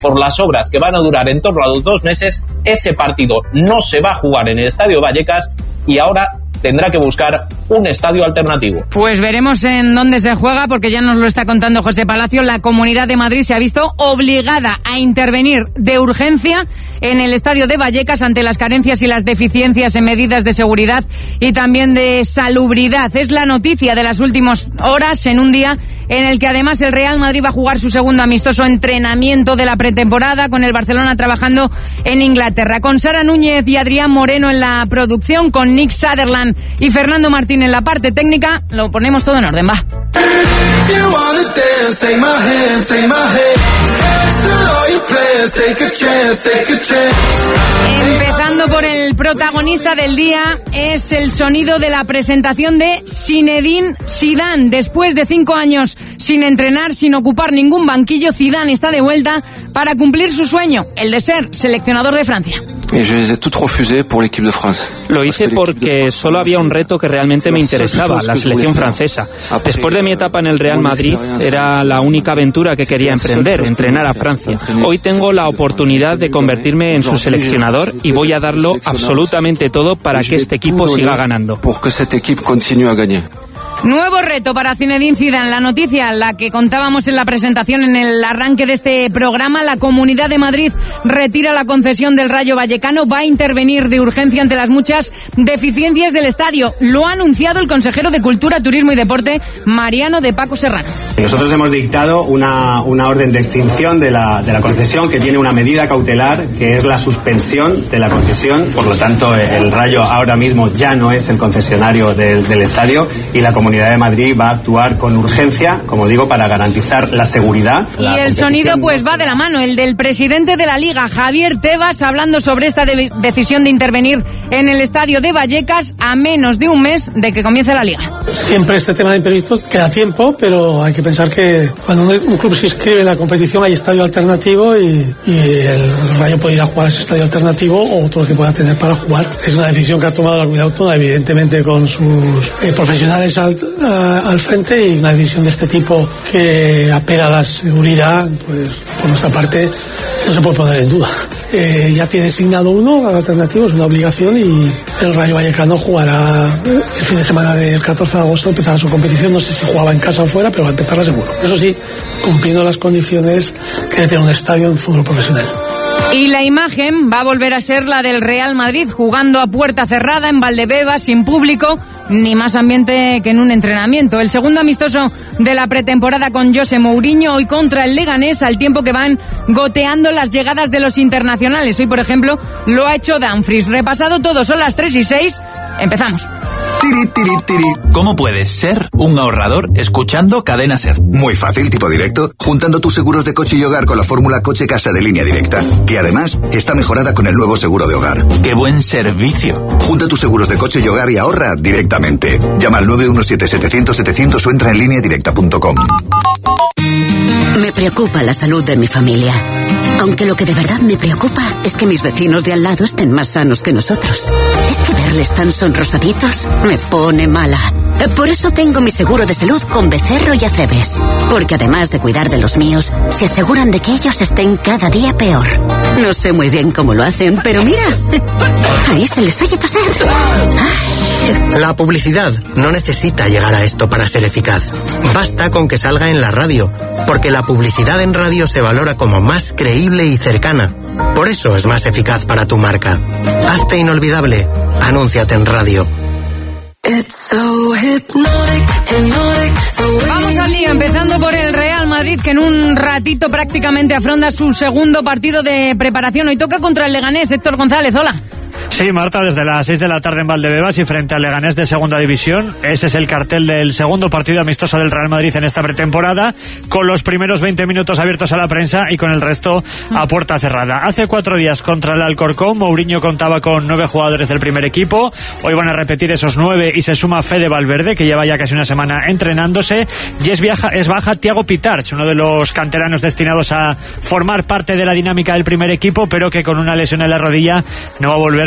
por las obras que van a durar en torno a los 2 meses, ese partido no se va a jugar en el Estadio Vallecas y ahora tendrá que buscar un estadio alternativo. Pues veremos en dónde se juega, porque ya nos lo está contando José Palacio. La Comunidad de Madrid se ha visto obligada a intervenir de urgencia en el estadio de Vallecas ante las carencias y las deficiencias en medidas de seguridad y también de salubridad. Es la noticia de las últimas horas, en un día en el que además el Real Madrid va a jugar su segundo amistoso entrenamiento de la pretemporada, con el Barcelona trabajando en Inglaterra. Con Sara Núñez y Adrián Moreno en la producción, con Nick Sutherland y Fernando Martín en la parte técnica, lo ponemos todo en orden, va. Empezando por el protagonista del día, es el sonido de la presentación de Zinedine Zidane. Después de 5 años sin entrenar, sin ocupar ningún banquillo, Zidane está de vuelta para cumplir su sueño, el de ser seleccionador de Francia. Lo hice porque solo había un reto que realmente me interesaba, la selección francesa. Después de mi etapa en el Real Madrid, era la única aventura que quería emprender, entrenar a Francia. Hoy tengo la oportunidad de convertirme en su seleccionador y voy a darlo absolutamente todo para que este equipo siga ganando. Nuevo reto para Zinedine Zidane. La noticia, la que contábamos en la presentación, en el arranque de este programa: la Comunidad de Madrid retira la concesión del Rayo Vallecano, va a intervenir de urgencia ante las muchas deficiencias del estadio. Lo ha anunciado el consejero de Cultura, Turismo y Deporte, Mariano de Paco Serrano. Nosotros hemos dictado una orden de extinción de la concesión, que tiene una medida cautelar, que es la suspensión de la concesión. Por lo tanto, el Rayo ahora mismo ya no es el concesionario del estadio, y la Comunidad de Madrid va a actuar con urgencia, como digo, para garantizar la seguridad. Y el sonido pues va de la mano, el del presidente de la Liga, Javier Tebas, hablando sobre esta decisión de intervenir en el estadio de Vallecas a menos de un mes de que comience la Liga. Siempre este tema de imprevistos queda tiempo, pero hay que pensar que cuando un club se inscribe en la competición hay estadio alternativo y el Rayo puede ir a jugar a ese estadio alternativo o otro que pueda tener para jugar. Es una decisión que ha tomado la Comunidad Autónoma, evidentemente con sus profesionales al frente, y una decisión de este tipo que apela a la seguridad, pues por nuestra parte no se puede poner en duda. Ya tiene designado uno al alternativo, es una obligación, y el Rayo Vallecano jugará el fin de semana del 14 de agosto, empezará su competición. No sé si jugaba en casa o fuera, pero va a empezarla seguro. Eso sí, cumpliendo las condiciones que debe tener un estadio en fútbol profesional. Y la imagen va a volver a ser la del Real Madrid, jugando a puerta cerrada en Valdebebas, sin público, ni más ambiente que en un entrenamiento. El segundo amistoso de la pretemporada con José Mourinho, hoy contra el Leganés, al tiempo que van goteando las llegadas de los internacionales. Hoy, por ejemplo, lo ha hecho Dumfries. Repasado todo, son las 3:06, empezamos. ¿Cómo puedes ser un ahorrador escuchando Cadena Ser? Muy fácil, tipo directo, juntando tus seguros de coche y hogar con la fórmula Coche Casa de Línea Directa, que además está mejorada con el nuevo seguro de hogar. ¡Qué buen servicio! Junta tus seguros de coche y hogar y ahorra directamente. Llama al 917-700-700 o entra en lineadirecta.com. Me preocupa la salud de mi familia. Aunque lo que de verdad me preocupa es que mis vecinos de al lado estén más sanos que nosotros. Es que verles tan sonrosaditos me pone mala. Por eso tengo mi seguro de salud con Becerro y Acebes. Porque además de cuidar de los míos, se aseguran de que ellos estén cada día peor. No sé muy bien cómo lo hacen, pero mira, ahí se les oye toser. La publicidad no necesita llegar a esto para ser eficaz. Basta con que salga en la radio, porque la publicidad en radio se valora como más creíble y cercana. Por eso es más eficaz para tu marca. Hazte inolvidable. Anúnciate en radio. Vamos al lío, empezando por el Real Madrid, que en un ratito prácticamente afronta su segundo partido de preparación. Hoy toca contra el Leganés. Héctor González, hola. Sí, Marta, desde las 6 de la tarde en Valdebebas y frente al Leganés de Segunda División. Ese es el cartel del segundo partido amistoso del Real Madrid en esta pretemporada, con los primeros 20 minutos abiertos a la prensa y con el resto a puerta cerrada. Hace 4 días contra el Alcorcón, Mourinho contaba con 9 jugadores del primer equipo. Hoy van a repetir esos 9 y se suma Fede Valverde, que lleva ya casi una semana entrenándose. Y es baja Thiago Pitarch, uno de los canteranos destinados a formar parte de la dinámica del primer equipo, pero que con una lesión en la rodilla no va a volver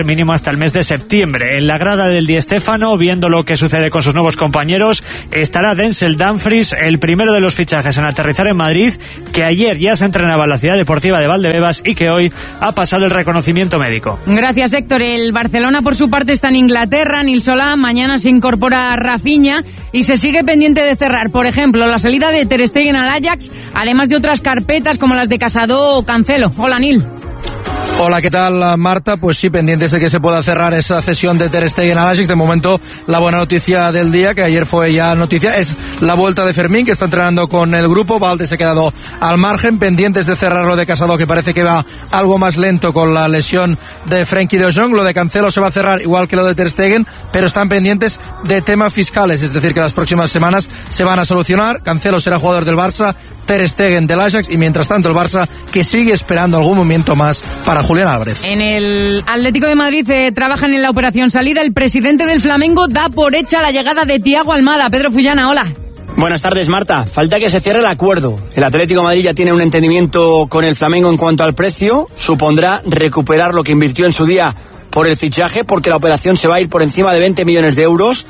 extender mínimo hasta el mes de septiembre. En la grada del Di Stéfano, viendo lo que sucede con sus nuevos compañeros, estará Denzel Dumfries, el primero de los fichajes en aterrizar en Madrid, que ayer ya se entrenaba en la Ciudad Deportiva de Valdebebas y que hoy ha pasado el reconocimiento médico. Gracias, Héctor. El Barcelona, por su parte, está en Inglaterra. Nil Solá, mañana se incorpora Rafinha y se sigue pendiente de cerrar, por ejemplo, la salida de Ter Stegen al Ajax, además de otras carpetas como las de Casado o Cancelo. Hola, Nil. Hola, ¿qué tal, Marta? Pues sí, pendientes de que se pueda cerrar esa cesión de Ter Stegen al Ajax. De momento, la buena noticia del día, que ayer fue ya noticia, es la vuelta de Fermín, que está entrenando con el grupo. Valde se ha quedado al margen, pendientes de cerrar lo de Casado, que parece que va algo más lento con la lesión de Frenkie de Jong. Lo de Cancelo se va a cerrar igual que lo de Ter Stegen, pero están pendientes de temas fiscales, es decir, que las próximas semanas se van a solucionar. Cancelo será jugador del Barça, Ter Stegen del Ajax, y mientras tanto el Barça, que sigue esperando algún momento más para Julián Álvarez. En el Atlético de Madrid trabajan en la operación salida. El presidente del Flamengo da por hecha la llegada de Thiago Almada. Pedro Fullana, hola. Buenas tardes, Marta. Falta que se cierre el acuerdo. El Atlético de Madrid ya tiene un entendimiento con el Flamengo en cuanto al precio. Supondrá recuperar lo que invirtió en su día por el fichaje, porque la operación se va a ir por encima de 20 millones de euros.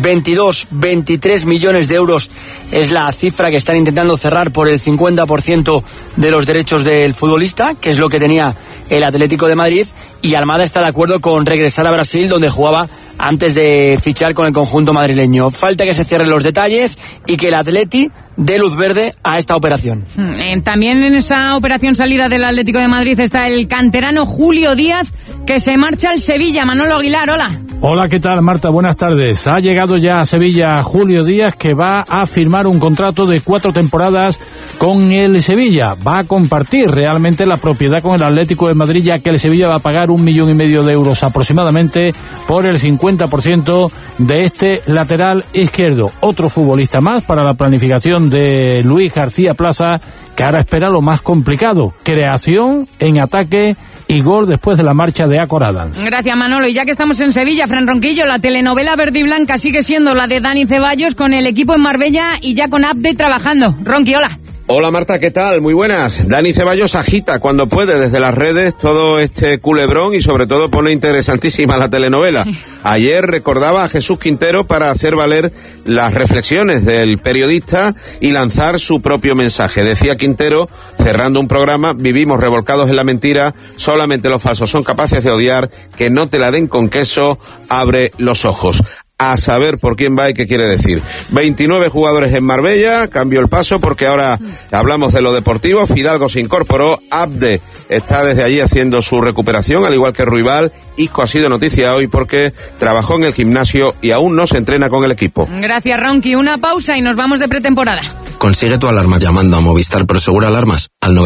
22, 23 millones de euros es la cifra que están intentando cerrar por el 50% de los derechos del futbolista, que es lo que tenía el Atlético de Madrid, y Almada está de acuerdo con regresar a Brasil, donde jugaba antes de fichar con el conjunto madrileño. Falta que se cierren los detalles y que el Atleti dé luz verde a esta operación. También en esa operación salida del Atlético de Madrid está el canterano Julio Díaz, que se marcha al Sevilla. Manolo Aguilar, hola. Hola, ¿qué tal, Marta? Buenas tardes. Ha llegado ya a Sevilla Julio Díaz, que va a firmar un contrato de 4 temporadas con el Sevilla. Va a compartir realmente la propiedad con el Atlético de Madrid, ya que el Sevilla va a pagar 1,5 millones de euros aproximadamente por el 50% de este lateral izquierdo. Otro futbolista más para la planificación de Luis García Plaza, que ahora espera lo más complicado: creación en ataque y gol después de la marcha de Acor Adams. Gracias, Manolo. Y ya que estamos en Sevilla, Fran Ronquillo, la telenovela verde y blanca sigue siendo la de Dani Ceballos, con el equipo en Marbella y ya con Abde trabajando. Ronqui, hola. Hola, Marta, ¿qué tal? Muy buenas. Dani Ceballos agita cuando puede desde las redes todo este culebrón y sobre todo pone interesantísima la telenovela. Ayer recordaba a Jesús Quintero para hacer valer las reflexiones del periodista y lanzar su propio mensaje. Decía Quintero, cerrando un programa: vivimos revolcados en la mentira, solamente los falsos son capaces de odiar, que no te la den con queso, abre los ojos. A saber por quién va y qué quiere decir. 29 jugadores en Marbella, cambió el paso porque ahora hablamos de lo deportivo. Fidalgo se incorporó, Abde está desde allí haciendo su recuperación, al igual que Ruibal. Isco ha sido noticia hoy porque trabajó en el gimnasio y aún no se entrena con el equipo. Gracias, Ronqui. Una pausa y nos vamos de pretemporada. Consigue tu alarma llamando a Movistar Prosegur Alarmas al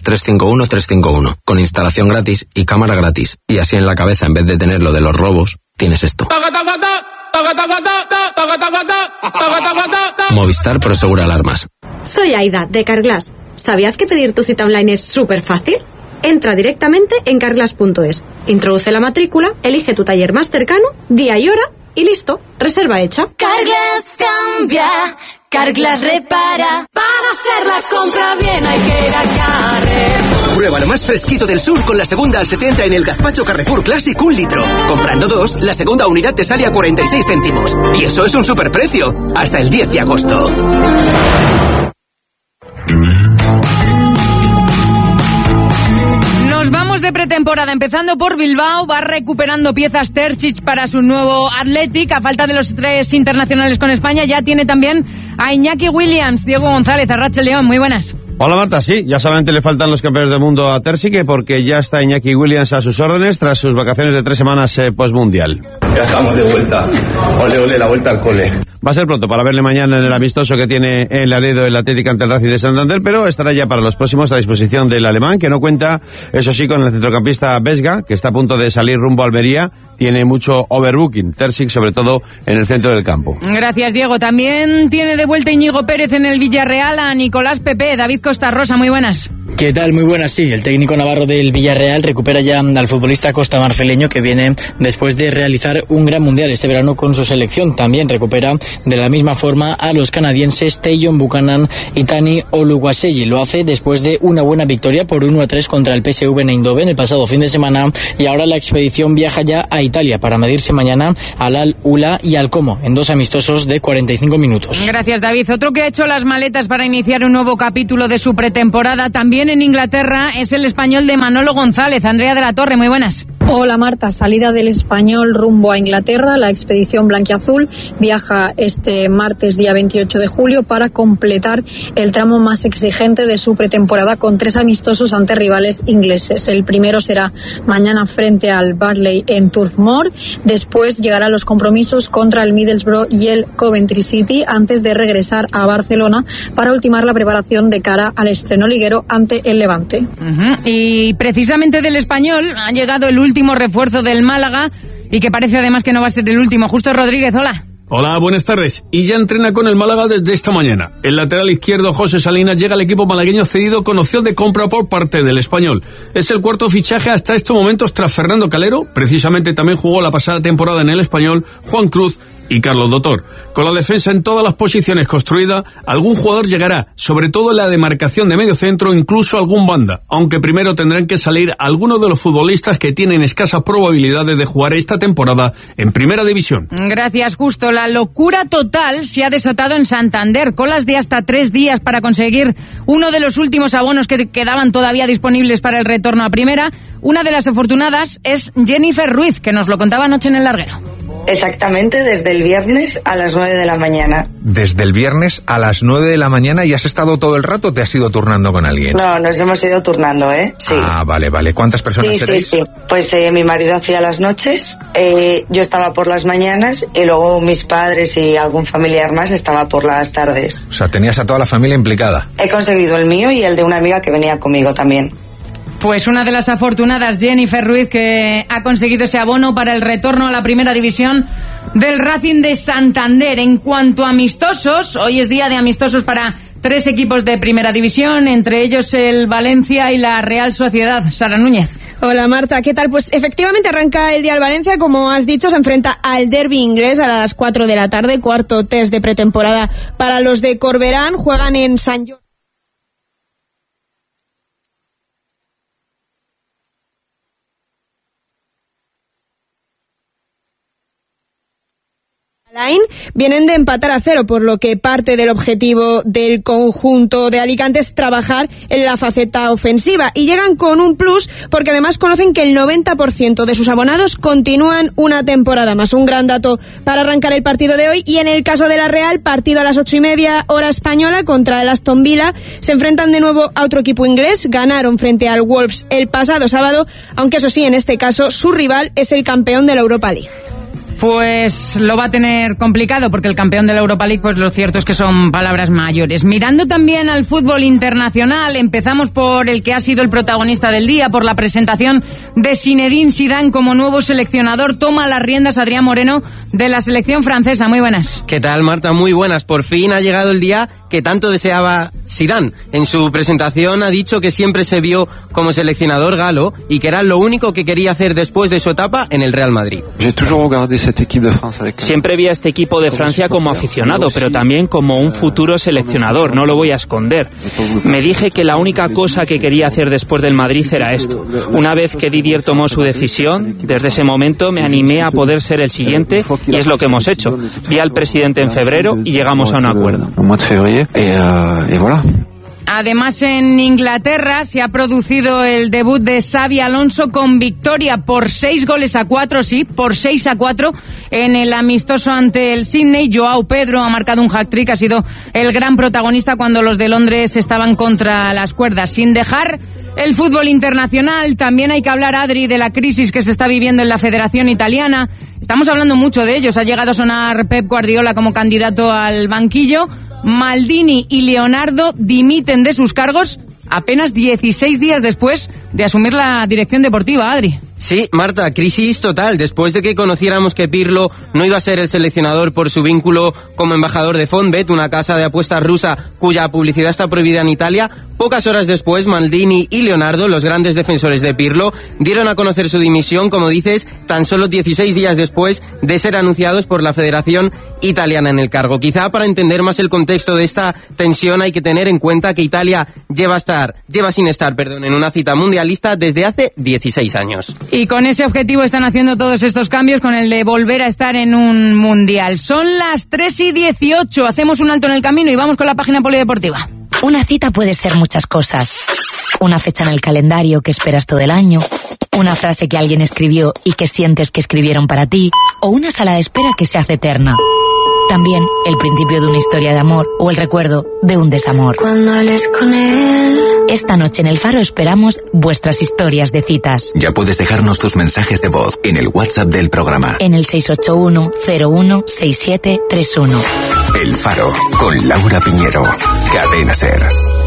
900-351-351, con instalación gratis y cámara gratis. Y así en la cabeza, en vez de tener lo de los robos, tienes esto. Movistar Prosegur Alarmas. Soy Aida, de Carglass. ¿Sabías que pedir tu cita online es súper fácil? Entra directamente en carglass.es, introduce la matrícula, elige tu taller más cercano, día y hora y listo, reserva hecha. Carglass cambia, Carglass repara. Para hacer la compra bien hay que ir a Carrefour. Prueba lo más fresquito del sur con la segunda al 70 en el gazpacho Carrefour Classic 1 litro. Comprando 2, la segunda unidad te sale a 46 céntimos. Y eso es un superprecio. Hasta el 10 de agosto. Nos vamos de pretemporada, empezando por Bilbao. Va recuperando piezas Terzic para su nuevo Athletic. A falta de los 3 internacionales con España, ya tiene también a Iñaki Williams. Diego González, Arratsalde León, muy buenas. Hola, Marta, sí, ya solamente le faltan los campeones del mundo a Terzic, porque ya está Iñaki Williams a sus órdenes tras sus vacaciones de 3 semanas postmundial. Ya estamos de vuelta. Ole, ole, la vuelta al cole. Va a ser pronto para verle mañana en el amistoso que tiene en Laredo el Atlético ante el Racing de Santander, pero estará ya para los próximos a disposición del alemán, que no cuenta, eso sí, con el centrocampista Vesga, que está a punto de salir rumbo a Almería, tiene mucho overbooking. Terzic, sobre todo en el centro del campo. Gracias, Diego. También tiene de vuelta Íñigo Pérez en el Villarreal a Nicolás Pepe. David Costa Rosa, muy buenas. ¿Qué tal? Muy buenas, sí. El técnico navarro del Villarreal recupera ya al futbolista costamarfileño que viene después de realizar un gran mundial este verano con su selección. También recupera de la misma forma a los canadienses Tajon Buchanan y Tani Oluwaseyi. Lo hace después de una buena victoria por 1-3 contra el PSV Eindhoven el pasado fin de semana, y ahora la expedición viaja ya a Italia para medirse mañana al Al-Ula y al Como en 2 amistosos de 45 minutos. Gracias, David. Otro que ha hecho las maletas para iniciar un nuevo capítulo de su pretemporada también en Inglaterra es el español de Manolo González. Andrea de la Torre, muy buenas. Hola Marta, salida del español rumbo a Inglaterra. La expedición blanquiazul viaja este martes día 28 de julio para completar el tramo más exigente de su pretemporada con 3 amistosos ante rivales ingleses. El primero será mañana frente al Burnley en Turf Moor. Después llegarán los compromisos contra el Middlesbrough y el Coventry City antes de regresar a Barcelona para ultimar la preparación de cara al estreno liguero ante el Levante. Y precisamente del español ha llegado el último refuerzo del Málaga y que parece además que no va a ser el último. Justo Rodríguez, hola. Hola, buenas tardes. Y ya entrena con el Málaga desde esta mañana. El lateral izquierdo José Salinas llega al equipo malagueño cedido con opción de compra por parte del español. Es el cuarto fichaje hasta estos momentos tras Fernando Calero. Precisamente también jugó la pasada temporada en el español Juan Cruz y Carlos Dotor. Con la defensa en todas las posiciones construida, algún jugador llegará, sobre todo en la demarcación de medio centro, incluso algún banda, aunque primero tendrán que salir algunos de los futbolistas que tienen escasas probabilidades de jugar esta temporada en Primera División. Gracias, Justo. La locura total se ha desatado en Santander. Colas de hasta 3 días para conseguir uno de los últimos abonos que quedaban todavía disponibles para el retorno a Primera. Una de las afortunadas es Jennifer Ruiz, que nos lo contaba anoche en El Larguero. Exactamente, desde el viernes a las 9 de la mañana. Desde el viernes a las 9 de la mañana, ¿y has estado todo el rato o te has ido turnando con alguien? No, nos hemos ido turnando, ¿eh? Sí. Ah, vale. ¿Cuántas personas erais? Sí. Pues mi marido hacía las noches, yo estaba por las mañanas y luego mis padres y algún familiar más estaba por las tardes. O sea, tenías a toda la familia implicada. He conseguido el mío y el de una amiga que venía conmigo también. Pues una de las afortunadas, Jennifer Ruiz, que ha conseguido ese abono para el retorno a la Primera División del Racing de Santander. En cuanto a amistosos, hoy es día de amistosos para 3 equipos de Primera División, entre ellos el Valencia y la Real Sociedad. Sara Núñez. Hola Marta, ¿qué tal? Pues efectivamente arranca el día el Valencia, como has dicho, se enfrenta al derbi inglés a las 4 de la tarde, cuarto test de pretemporada para los de Corberán, juegan en San Jordi. Vienen de empatar a 0, por lo que parte del objetivo del conjunto de Alicante es trabajar en la faceta ofensiva, y llegan con un plus porque además conocen que el 90% de sus abonados continúan una temporada más. Un gran dato para arrancar el partido de hoy. Y en el caso de la Real, partido a las 8:30 hora española contra el Aston Villa. Se enfrentan de nuevo a otro equipo inglés. Ganaron frente al Wolves el pasado sábado, aunque eso sí, en este caso su rival es el campeón de la Europa League. Pues lo va a tener complicado porque el campeón de la Europa League, pues lo cierto es que son palabras mayores. Mirando también al fútbol internacional, empezamos por el que ha sido el protagonista del día, por la presentación de Zinedine Zidane como nuevo seleccionador. Toma las riendas Adrián Moreno de la selección francesa. Muy buenas. ¿Qué tal, Marta? Muy buenas. Por fin ha llegado el día que tanto deseaba Zidane. En su presentación ha dicho que siempre se vio como seleccionador galo y que era lo único que quería hacer después de su etapa en el Real Madrid. Siempre vi a este equipo de Francia como aficionado, pero también como un futuro seleccionador, no lo voy a esconder. Me dije que la única cosa que quería hacer después del Madrid era esto. Una vez que Didier tomó su decisión, desde ese momento me animé a poder ser el siguiente, y es lo que hemos hecho. Vi al presidente en febrero y llegamos a un acuerdo. Además, en Inglaterra se ha producido el debut de Xabi Alonso con victoria por 6-4, sí, por 6-4 en el amistoso ante el Sydney. Joao Pedro ha marcado un hat-trick, ha sido el gran protagonista cuando los de Londres estaban contra las cuerdas. Sin dejar el fútbol internacional, también hay que hablar, Adri, de la crisis que se está viviendo en la Federación Italiana. Estamos hablando mucho de ellos. Ha llegado a sonar Pep Guardiola como candidato al banquillo. Maldini y Leonardo dimiten de sus cargos apenas 16 días después de asumir la dirección deportiva, Adri. Sí, Marta, crisis total. Después de que conociéramos que Pirlo no iba a ser el seleccionador por su vínculo como embajador de Fonbet, una casa de apuestas rusa cuya publicidad está prohibida en Italia, pocas horas después Maldini y Leonardo, los grandes defensores de Pirlo, dieron a conocer su dimisión, como dices, tan solo 16 días después de ser anunciados por la Federación Italiana en el cargo. Quizá para entender más el contexto de esta tensión hay que tener en cuenta que Italia lleva sin estar en una cita mundialista desde hace 16 años. Y con ese objetivo están haciendo todos estos cambios, con el de volver a estar en un mundial. Son las 3:18, hacemos un alto en el camino y vamos con la página polideportiva. Una cita puede ser muchas cosas. Una fecha en el calendario que esperas todo el año, una frase que alguien escribió y que sientes que escribieron para ti, o una sala de espera que se hace eterna. También el principio de una historia de amor o el recuerdo de un desamor. Cuando hables con él. Esta noche en El Faro esperamos vuestras historias de citas. Ya puedes dejarnos tus mensajes de voz en el WhatsApp del programa. En el 681-016731. El Faro, con Laura Piñero. Cadena SER.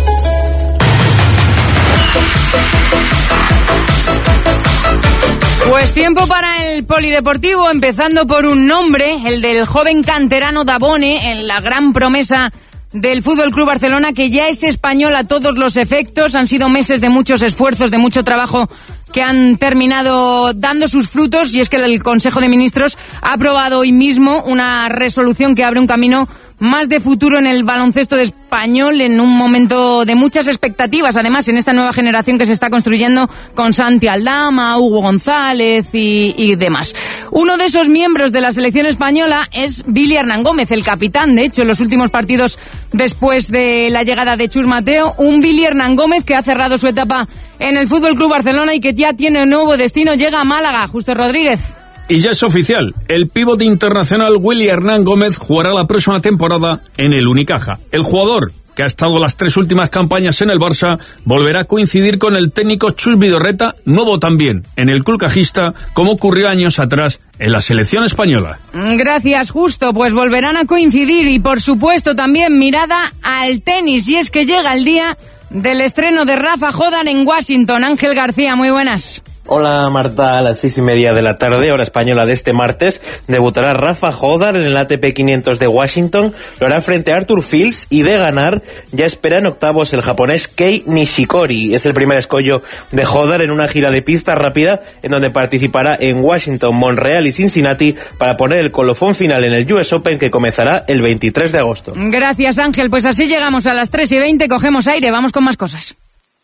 Pues tiempo para el polideportivo, empezando por un nombre, el del joven canterano Dabone, en la gran promesa del Fútbol Club Barcelona, que ya es español a todos los efectos. Han sido meses de muchos esfuerzos, de mucho trabajo, que han terminado dando sus frutos, y es que el Consejo de Ministros ha aprobado hoy mismo una resolución que abre un camino más de futuro en el baloncesto de español, en un momento de muchas expectativas, además, en esta nueva generación que se está construyendo con Santi Aldama, Hugo González y demás. Uno de esos miembros de la selección española es Billy Hernán Gómez, el capitán, de hecho, en los últimos partidos después de la llegada de Chus Mateo, un Billy Hernán Gómez que ha cerrado su etapa en el Fútbol Club Barcelona y que ya tiene un nuevo destino, llega a Málaga. Justo Rodríguez. Y ya es oficial, el pívot internacional Willy Hernán Gómez jugará la próxima temporada en el Unicaja. El jugador, que ha estado las 3 últimas campañas en el Barça, volverá a coincidir con el técnico Chus Vidorreta, nuevo también en el club cajista, como ocurrió años atrás en la selección española. Gracias, Justo, pues volverán a coincidir y por supuesto también mirada al tenis, y es que llega el día del estreno de Rafa Jódar en Washington. Ángel García, muy buenas. Hola Marta, a las 6:30 de la tarde, hora española de este martes, debutará Rafa Jódar en el ATP 500 de Washington, lo hará frente a Arthur Fils y de ganar ya espera en octavos el japonés Kei Nishikori. Es el primer escollo de Jódar en una gira de pista rápida en donde participará en Washington, Montreal y Cincinnati para poner el colofón final en el US Open que comenzará el 23 de agosto. Gracias Ángel, pues así llegamos a las 3:20, cogemos aire, vamos con más cosas.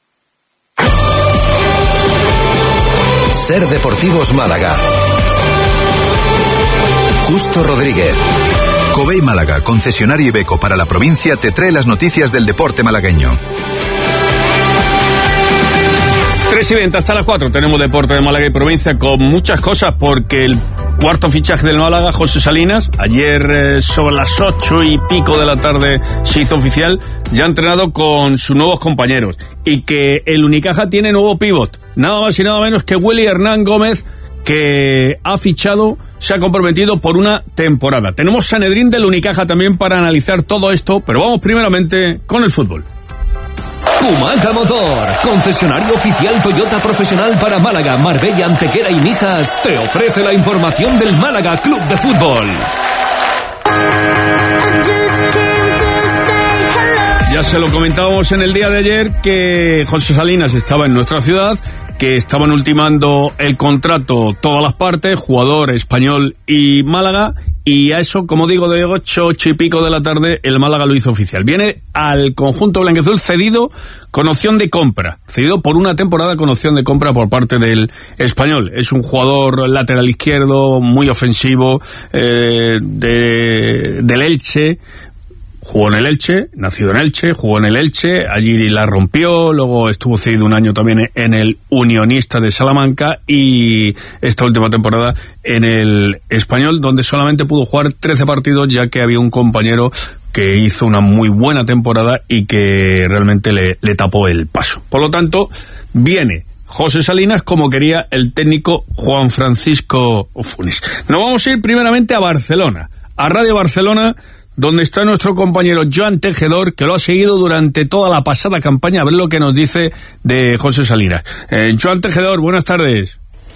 SER Deportivos Málaga. Justo Rodríguez. Covey Málaga, concesionario Iveco para la provincia, te trae las noticias del deporte malagueño. 3:20 hasta las 4 tenemos deporte de Málaga y provincia con muchas cosas, porque el cuarto fichaje del Málaga, José Salinas, ayer sobre las 8 y pico de la tarde se hizo oficial, ya ha entrenado con sus nuevos compañeros, y que el Unicaja tiene nuevo pívot, nada más y nada menos que Willy Hernán Gómez, que ha fichado, se ha comprometido por una temporada. Tenemos Sanedrín del Unicaja también para analizar todo esto, pero vamos primeramente con el fútbol. Kumaca Motor, concesionario oficial Toyota profesional para Málaga, Marbella, Antequera y Mijas, te ofrece la información del Málaga Club de Fútbol. Ya se lo comentábamos en el día de ayer que José Salinas estaba en nuestra ciudad, que estaban ultimando el contrato todas las partes, jugador español y Málaga, y a eso, como digo, de 8 y pico de la tarde, el Málaga lo hizo oficial. Viene al conjunto blanquiazul cedido con opción de compra, cedido por una temporada con opción de compra por parte del español. Es un jugador lateral izquierdo, muy ofensivo, del Elche. Jugó en el Elche, nacido en Elche, jugó en el Elche, allí la rompió, luego estuvo cedido un año también en el Unionista de Salamanca y esta última temporada en el Español, donde solamente pudo jugar 13 partidos, ya que había un compañero que hizo una muy buena temporada y que realmente le tapó el paso. Por lo tanto, viene José Salinas como quería el técnico Juan Francisco Funes. Nos vamos a ir primeramente a Barcelona, a Radio Barcelona, donde está nuestro compañero Joan Tejedor, que lo ha seguido durante toda la pasada campaña, a ver lo que nos dice de José Salinas. Joan Tejedor, buenas tardes.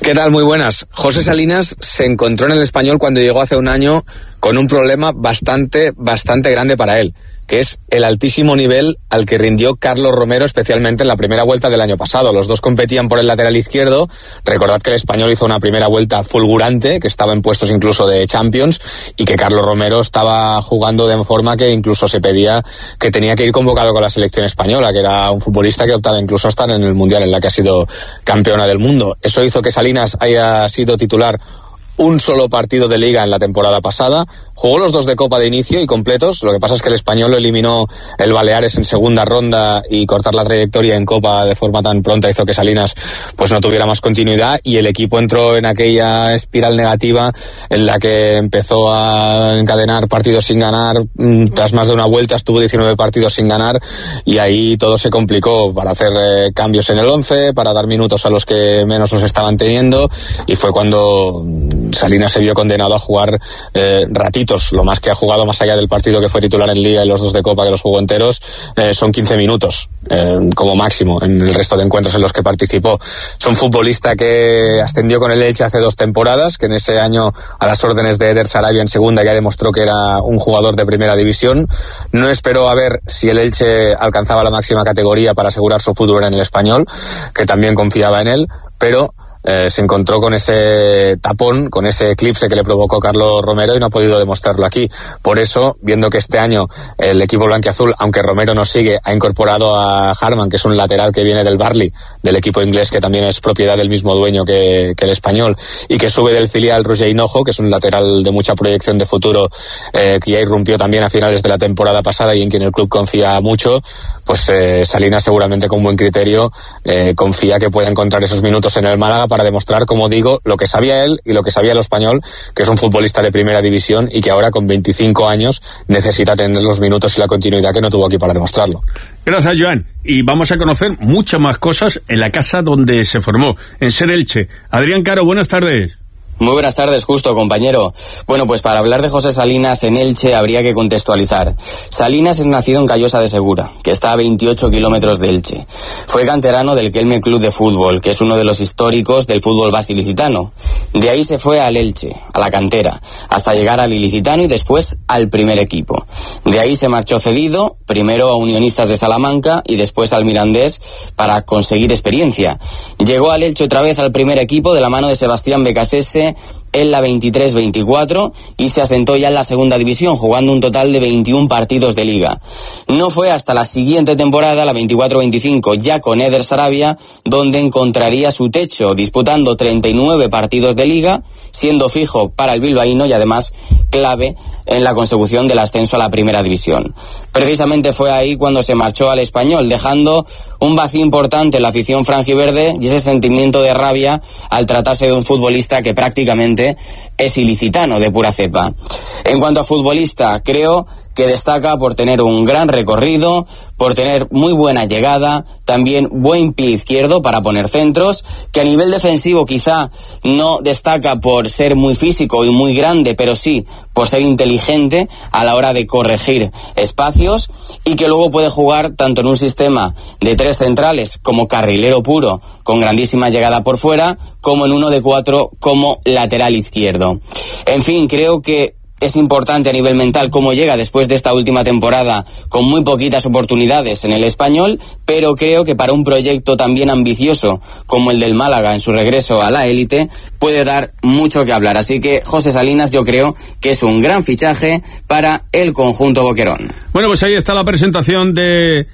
¿Qué tal? Muy buenas. José Salinas se encontró en el Español cuando llegó hace un año con un problema bastante grande para él, que es el altísimo nivel al que rindió Carlos Romero, especialmente en la primera vuelta del año pasado. Los dos competían por el lateral izquierdo. Recordad que el Español hizo una primera vuelta fulgurante, que estaba en puestos incluso de Champions, y que Carlos Romero estaba jugando de forma que incluso se pedía que tenía que ir convocado con la selección española, que era un futbolista que optaba incluso a estar en el Mundial, en la que ha sido campeona del mundo. Eso hizo que Salinas haya sido titular un solo partido de Liga en la temporada pasada. Jugó los 2 de Copa de inicio y completos. Lo que pasa es que el Español lo eliminó el Baleares en segunda ronda, y cortar la trayectoria en Copa de forma tan pronta hizo que Salinas pues no tuviera más continuidad, y el equipo entró en aquella espiral negativa en la que empezó a encadenar partidos sin ganar. Tras más de una vuelta estuvo 19 partidos sin ganar, y ahí todo se complicó para hacer cambios en el 11, para dar minutos a los que menos los estaban teniendo, y fue cuando Salinas se vio condenado a jugar ratitos. Lo más que ha jugado, más allá del partido que fue titular en Liga y los 2 de Copa que los jugó enteros, son 15 minutos como máximo en el resto de encuentros en los que participó. Es un futbolista que ascendió con el Elche hace 2 temporadas, que en ese año, a las órdenes de Eder Sarabia en segunda, ya demostró que era un jugador de primera división. No esperó a ver si el Elche alcanzaba la máxima categoría para asegurar su futuro en el Español, que también confiaba en él, pero se encontró con ese tapón, con ese eclipse que le provocó Carlos Romero, y no ha podido demostrarlo aquí. Por eso, viendo que este año el equipo blanquiazul, aunque Romero no sigue, ha incorporado a Harman, que es un lateral que viene del Burnley, del equipo inglés, que también es propiedad del mismo dueño que el Español, y que sube del filial Roger Hinojo, que es un lateral de mucha proyección de futuro, que ya irrumpió también a finales de la temporada pasada y en quien el club confía mucho. Pues Salinas, seguramente con buen criterio, confía que pueda encontrar esos minutos en el Málaga para demostrar, como digo, lo que sabía él y lo que sabía el Español, que es un futbolista de primera división, y que ahora con 25 años necesita tener los minutos y la continuidad que no tuvo aquí para demostrarlo. Gracias, Joan. Y vamos a conocer muchas más cosas en la casa donde se formó, en Ser Elche. Adrián Caro, buenas tardes. Muy buenas tardes, Justo, compañero. Bueno, pues para hablar de José Salinas en Elche habría que contextualizar. Salinas es nacido en Callosa de Segura, que está a 28 kilómetros de Elche. Fue canterano del Kelme Club de Fútbol, que es uno de los históricos del fútbol base ilicitano. De ahí se fue al Elche, a la cantera, hasta llegar al ilicitano y después al primer equipo. De ahí se marchó cedido, primero a Unionistas de Salamanca y después al Mirandés, para conseguir experiencia. Llegó al Elche otra vez al primer equipo de la mano de Sebastián Becasese en la 23-24 y se asentó ya en la segunda división, jugando un total de 21 partidos de Liga. No fue hasta la siguiente temporada, la 24-25, ya con Eder Sarabia, donde encontraría su techo, disputando 39 partidos de Liga, siendo fijo para el bilbaíno y además clave en la consecución del ascenso a la primera división. Precisamente fue ahí cuando se marchó al Español, dejando un vacío importante en la afición franjiverde y ese sentimiento de rabia al tratarse de un futbolista que prácticamente es ilicitano de pura cepa. En cuanto a futbolista, creo que destaca por tener un gran recorrido, por tener muy buena llegada, también buen pie izquierdo para poner centros, que a nivel defensivo quizá no destaca por ser muy físico y muy grande, pero sí por ser inteligente a la hora de corregir espacios, y que luego puede jugar tanto en un sistema de 3 centrales como carrilero puro, con grandísima llegada por fuera, como en uno de 4 como lateral izquierdo. En fin, creo que es importante a nivel mental cómo llega después de esta última temporada con muy poquitas oportunidades en el Español, pero creo que para un proyecto también ambicioso como el del Málaga en su regreso a la élite puede dar mucho que hablar. Así que José Salinas yo creo que es un gran fichaje para el conjunto boquerón. Bueno, pues ahí está la presentación de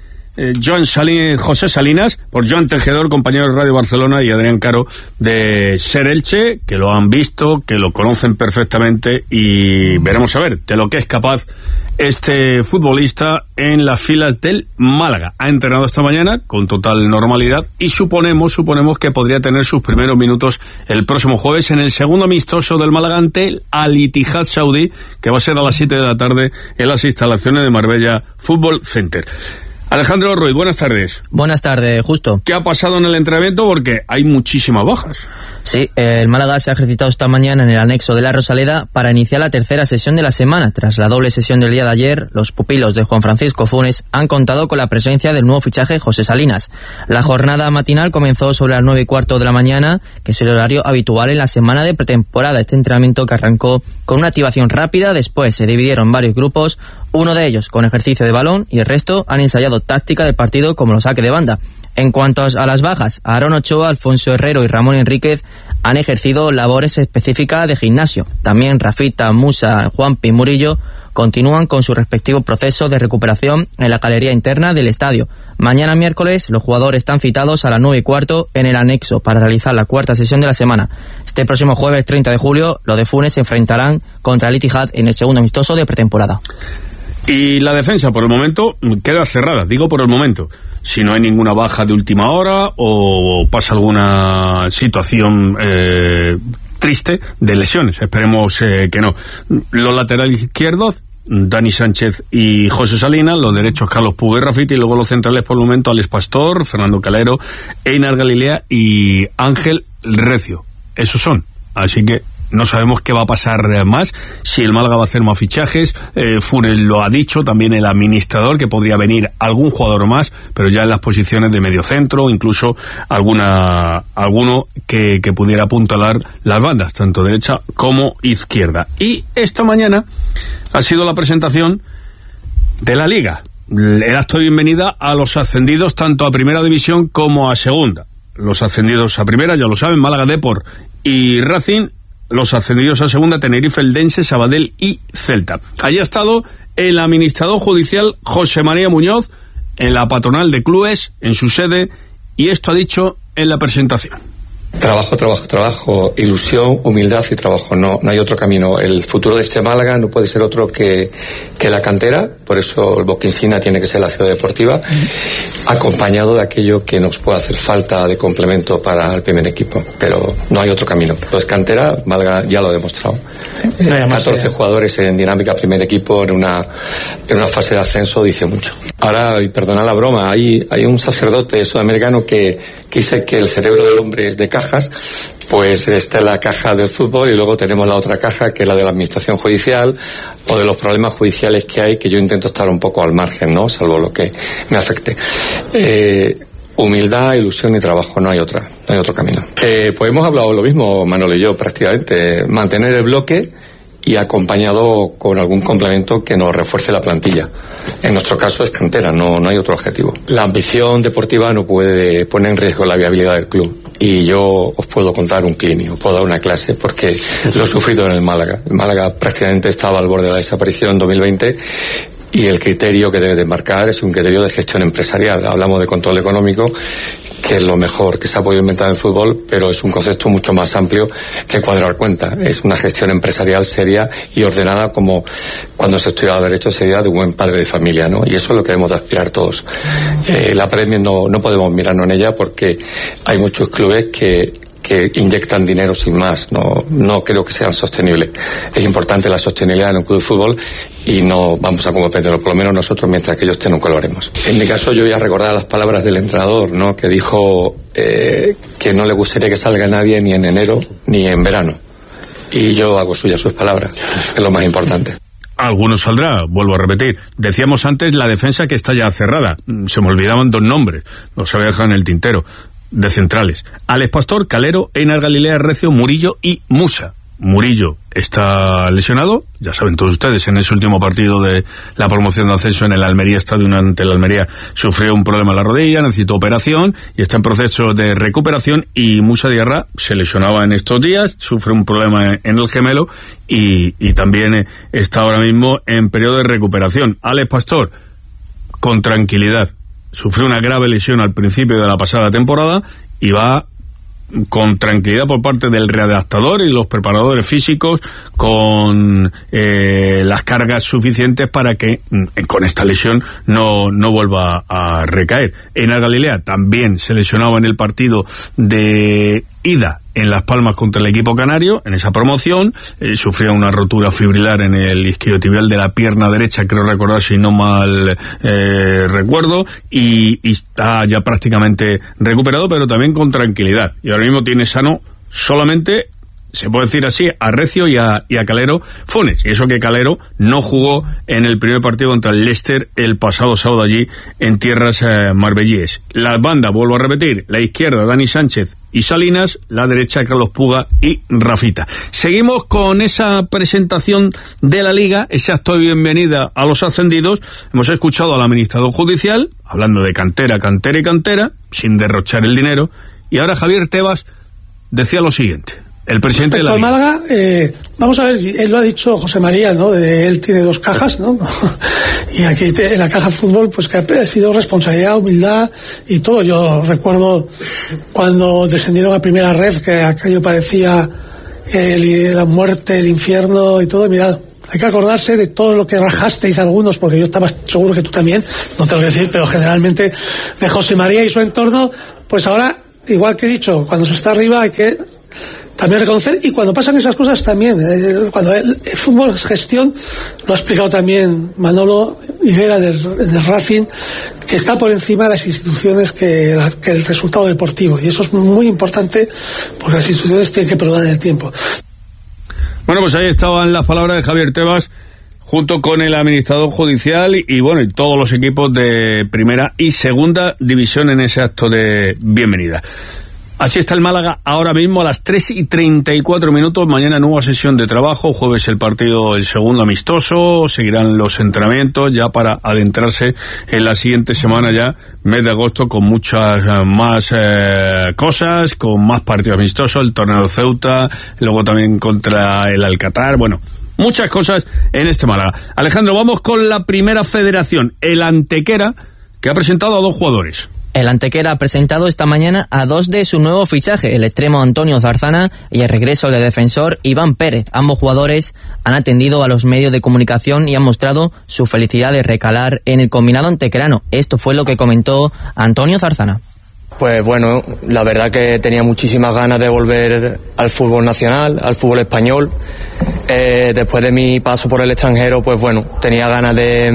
José Salinas, por Joan Tejedor, compañero de Radio Barcelona, y Adrián Caro de Ser Elche, que lo han visto, que lo conocen perfectamente, y veremos a ver de lo que es capaz este futbolista en las filas del Málaga. Ha entrenado esta mañana con total normalidad y suponemos que podría tener sus primeros minutos el próximo jueves en el segundo amistoso del Málaga ante el Al Ittihad Saudí, que va a ser a las 7 de la tarde en las instalaciones de Marbella Football Center. Alejandro Ruiz, buenas tardes. Buenas tardes, Justo. ¿Qué ha pasado en el entrenamiento? Porque hay muchísimas bajas. Sí, el Málaga se ha ejercitado esta mañana en el anexo de la Rosaleda para iniciar la tercera sesión de la semana. Tras la doble sesión del día de ayer, los pupilos de Juan Francisco Funes han contado con la presencia del nuevo fichaje José Salinas. La jornada matinal comenzó sobre las 9:15 de la mañana, que es el horario habitual en la semana de pretemporada. Este entrenamiento que arrancó con una activación rápida, después se dividieron en varios grupos, uno de ellos con ejercicio de balón y el resto han ensayado táctica del partido como los saque de banda. En cuanto a las bajas, Aarón Ochoa, Alfonso Herrero y Ramón Enríquez han ejercido labores específicas de gimnasio. También Rafita, Musa, Juanpi y Murillo continúan con su respectivo proceso de recuperación en la galería interna del estadio. Mañana miércoles los jugadores están citados a las 9:15 en el anexo para realizar la cuarta sesión de la semana. Este próximo jueves 30 de julio los de Funes se enfrentarán contra el Ittihad en el segundo amistoso de pretemporada. Y la defensa por el momento queda cerrada, digo por el momento. Si no hay ninguna baja de última hora o pasa alguna situación triste de lesiones, esperemos que no. Los laterales izquierdos, Dani Sánchez y José Salinas, los derechos Carlos Puga y Rafita, y luego los centrales por el momento Alex Pastor, Fernando Calero, Einar Galilea y Ángel Recio. Esos son, así que no sabemos qué va a pasar más, si el Málaga va a hacer más fichajes. Funes lo ha dicho, también el administrador, que podría venir algún jugador más, pero ya en las posiciones de mediocentro, incluso alguno que pudiera apuntalar las bandas, tanto derecha como izquierda. Y esta mañana ha sido la presentación de la Liga, el acto de bienvenida a los ascendidos tanto a Primera División como a Segunda. Los ascendidos a Primera, ya lo saben, Málaga, Depor y Racing. Los ascendidos a Segunda, Tenerife, Eldense, Sabadell y Celta. Allí ha estado el administrador judicial José María Muñoz en la patronal de clubes, en su sede, y esto ha dicho en la presentación. Trabajo, ilusión, humildad y trabajo. No hay otro camino. El futuro de este Málaga no puede ser otro que la cantera, por eso el buque insignia tiene que ser la ciudad deportiva, acompañado de aquello que nos puede hacer falta de complemento para el primer equipo. Pero no hay otro camino. Pues cantera, Málaga ya lo ha demostrado. 14 jugadores en dinámica primer equipo en una fase de ascenso dice mucho. Ahora, y perdona la broma, hay un sacerdote sudamericano que dice que el cerebro del hombre es de cajas. Pues esta es la caja del fútbol y luego tenemos la otra caja, que es la de la administración judicial o de los problemas judiciales que hay, que yo intento estar un poco al margen, ¿no? Salvo lo que me afecte. Humildad, ilusión y trabajo, no hay otro camino. Pues hemos hablado lo mismo, Manolo y yo, prácticamente. Mantener el bloque y acompañado con algún complemento que nos refuerce la plantilla. En nuestro caso es cantera, no hay otro objetivo. La ambición deportiva no puede poner en riesgo la viabilidad del club. Y yo os puedo contar un clima, os puedo dar una clase, porque lo he sufrido en el Málaga. El Málaga prácticamente estaba al borde de la desaparición en 2020 y el criterio que debe de marcar es un criterio de gestión empresarial. Hablamos de control económico, que es lo mejor que se ha podido inventar en el fútbol, pero es un concepto mucho más amplio que cuadrar cuenta. Es una gestión empresarial seria y ordenada, como cuando se estudiaba Derecho sería de un buen padre de familia, ¿no? Y eso es lo que debemos de aspirar todos. La Premier no podemos mirarnos en ella porque hay muchos clubes que inyectan dinero sin más. No creo que sean sostenibles. Es importante la sostenibilidad en un club de fútbol y no vamos a competirlo, por lo menos nosotros, mientras que ellos estén, nunca lo haremos. En mi caso, yo voy a recordar las palabras del entrenador, ¿no? Que dijo que no le gustaría que salga nadie ni en enero ni en verano. Y yo hago suyas sus palabras, es lo más importante. Algunos saldrá, vuelvo a repetir. Decíamos antes la defensa, que está ya cerrada. Se me olvidaban dos nombres, los había dejado en el tintero, de centrales: Alex Pastor, Calero, Einar Galilea, Recio, Murillo y Musa. Murillo está lesionado, ya saben todos ustedes, en ese último partido de la promoción de ascenso en el Almería Stadium ante el Almería sufrió un problema en la rodilla, necesitó operación y está en proceso de recuperación. Y Musa Diarra se lesionaba en estos días, sufre un problema en el gemelo y también está ahora mismo en periodo de recuperación. Alex Pastor, con tranquilidad, sufrió una grave lesión al principio de la pasada temporada y va con tranquilidad por parte del readaptador y los preparadores físicos, con las cargas suficientes para que con esta lesión no vuelva a recaer. Einar Galilea también se lesionaba en el partido de ida en Las Palmas contra el equipo canario, en esa promoción, sufrió una rotura fibrilar en el isquiotibial de la pierna derecha, creo recordar, si no mal recuerdo, y está ya prácticamente recuperado, pero también con tranquilidad. Y ahora mismo tiene sano solamente, se puede decir así, a Recio y a Calero Funes. Y eso que Calero no jugó en el primer partido contra el Leicester el pasado sábado allí en tierras marbellíes. La banda, vuelvo a repetir, la izquierda Dani Sánchez y Salinas, la derecha Carlos Puga y Rafita. Seguimos con esa presentación de la Liga, ese acto de bienvenida a los ascendidos. Hemos escuchado al administrador judicial, hablando de cantera, sin derrochar el dinero, y ahora Javier Tebas decía lo siguiente. El presidente de la Liga. Málaga, vamos a ver, él lo ha dicho José María, ¿no? Él tiene 2 cajas, ¿no? Y aquí en la caja fútbol, pues que ha sido responsabilidad, humildad y todo. Yo recuerdo cuando descendieron a primera ref, que aquello parecía la muerte, el infierno y todo. Mirad, hay que acordarse de todo lo que rajasteis algunos, porque yo estaba seguro que tú también, no te lo voy a decir, pero generalmente de José María y su entorno. Pues ahora, igual que he dicho, cuando se está arriba hay que también reconocer, y cuando pasan esas cosas también, cuando el fútbol es gestión, lo ha explicado también Manolo Higuera del Racing, que está por encima de las instituciones que el resultado deportivo, y eso es muy importante porque las instituciones tienen que perdurar en el tiempo. Bueno, pues ahí estaban las palabras de Javier Tebas junto con el administrador judicial y bueno, y todos los equipos de primera y segunda división en ese acto de bienvenida. Así está el Málaga ahora mismo a las 3:34. Mañana nueva sesión de trabajo, jueves el partido, el segundo amistoso, seguirán los entrenamientos ya para adentrarse en la siguiente semana ya, mes de agosto, con muchas más cosas, con más partidos amistosos, el torneo de Ceuta, luego también contra el Alcatar, bueno, muchas cosas en este Málaga. Alejandro, vamos con la primera federación, el Antequera, que ha presentado a 2 jugadores. El Antequera ha presentado esta mañana a 2 de su nuevo fichaje, el extremo Antonio Zarzana y el regreso del defensor Iván Pérez. Ambos jugadores han atendido a los medios de comunicación y han mostrado su felicidad de recalar en el combinado antequerano. Esto fue lo que comentó Antonio Zarzana. Pues bueno, la verdad que tenía muchísimas ganas de volver al fútbol nacional, al fútbol español. Después de mi paso por el extranjero, pues bueno, tenía ganas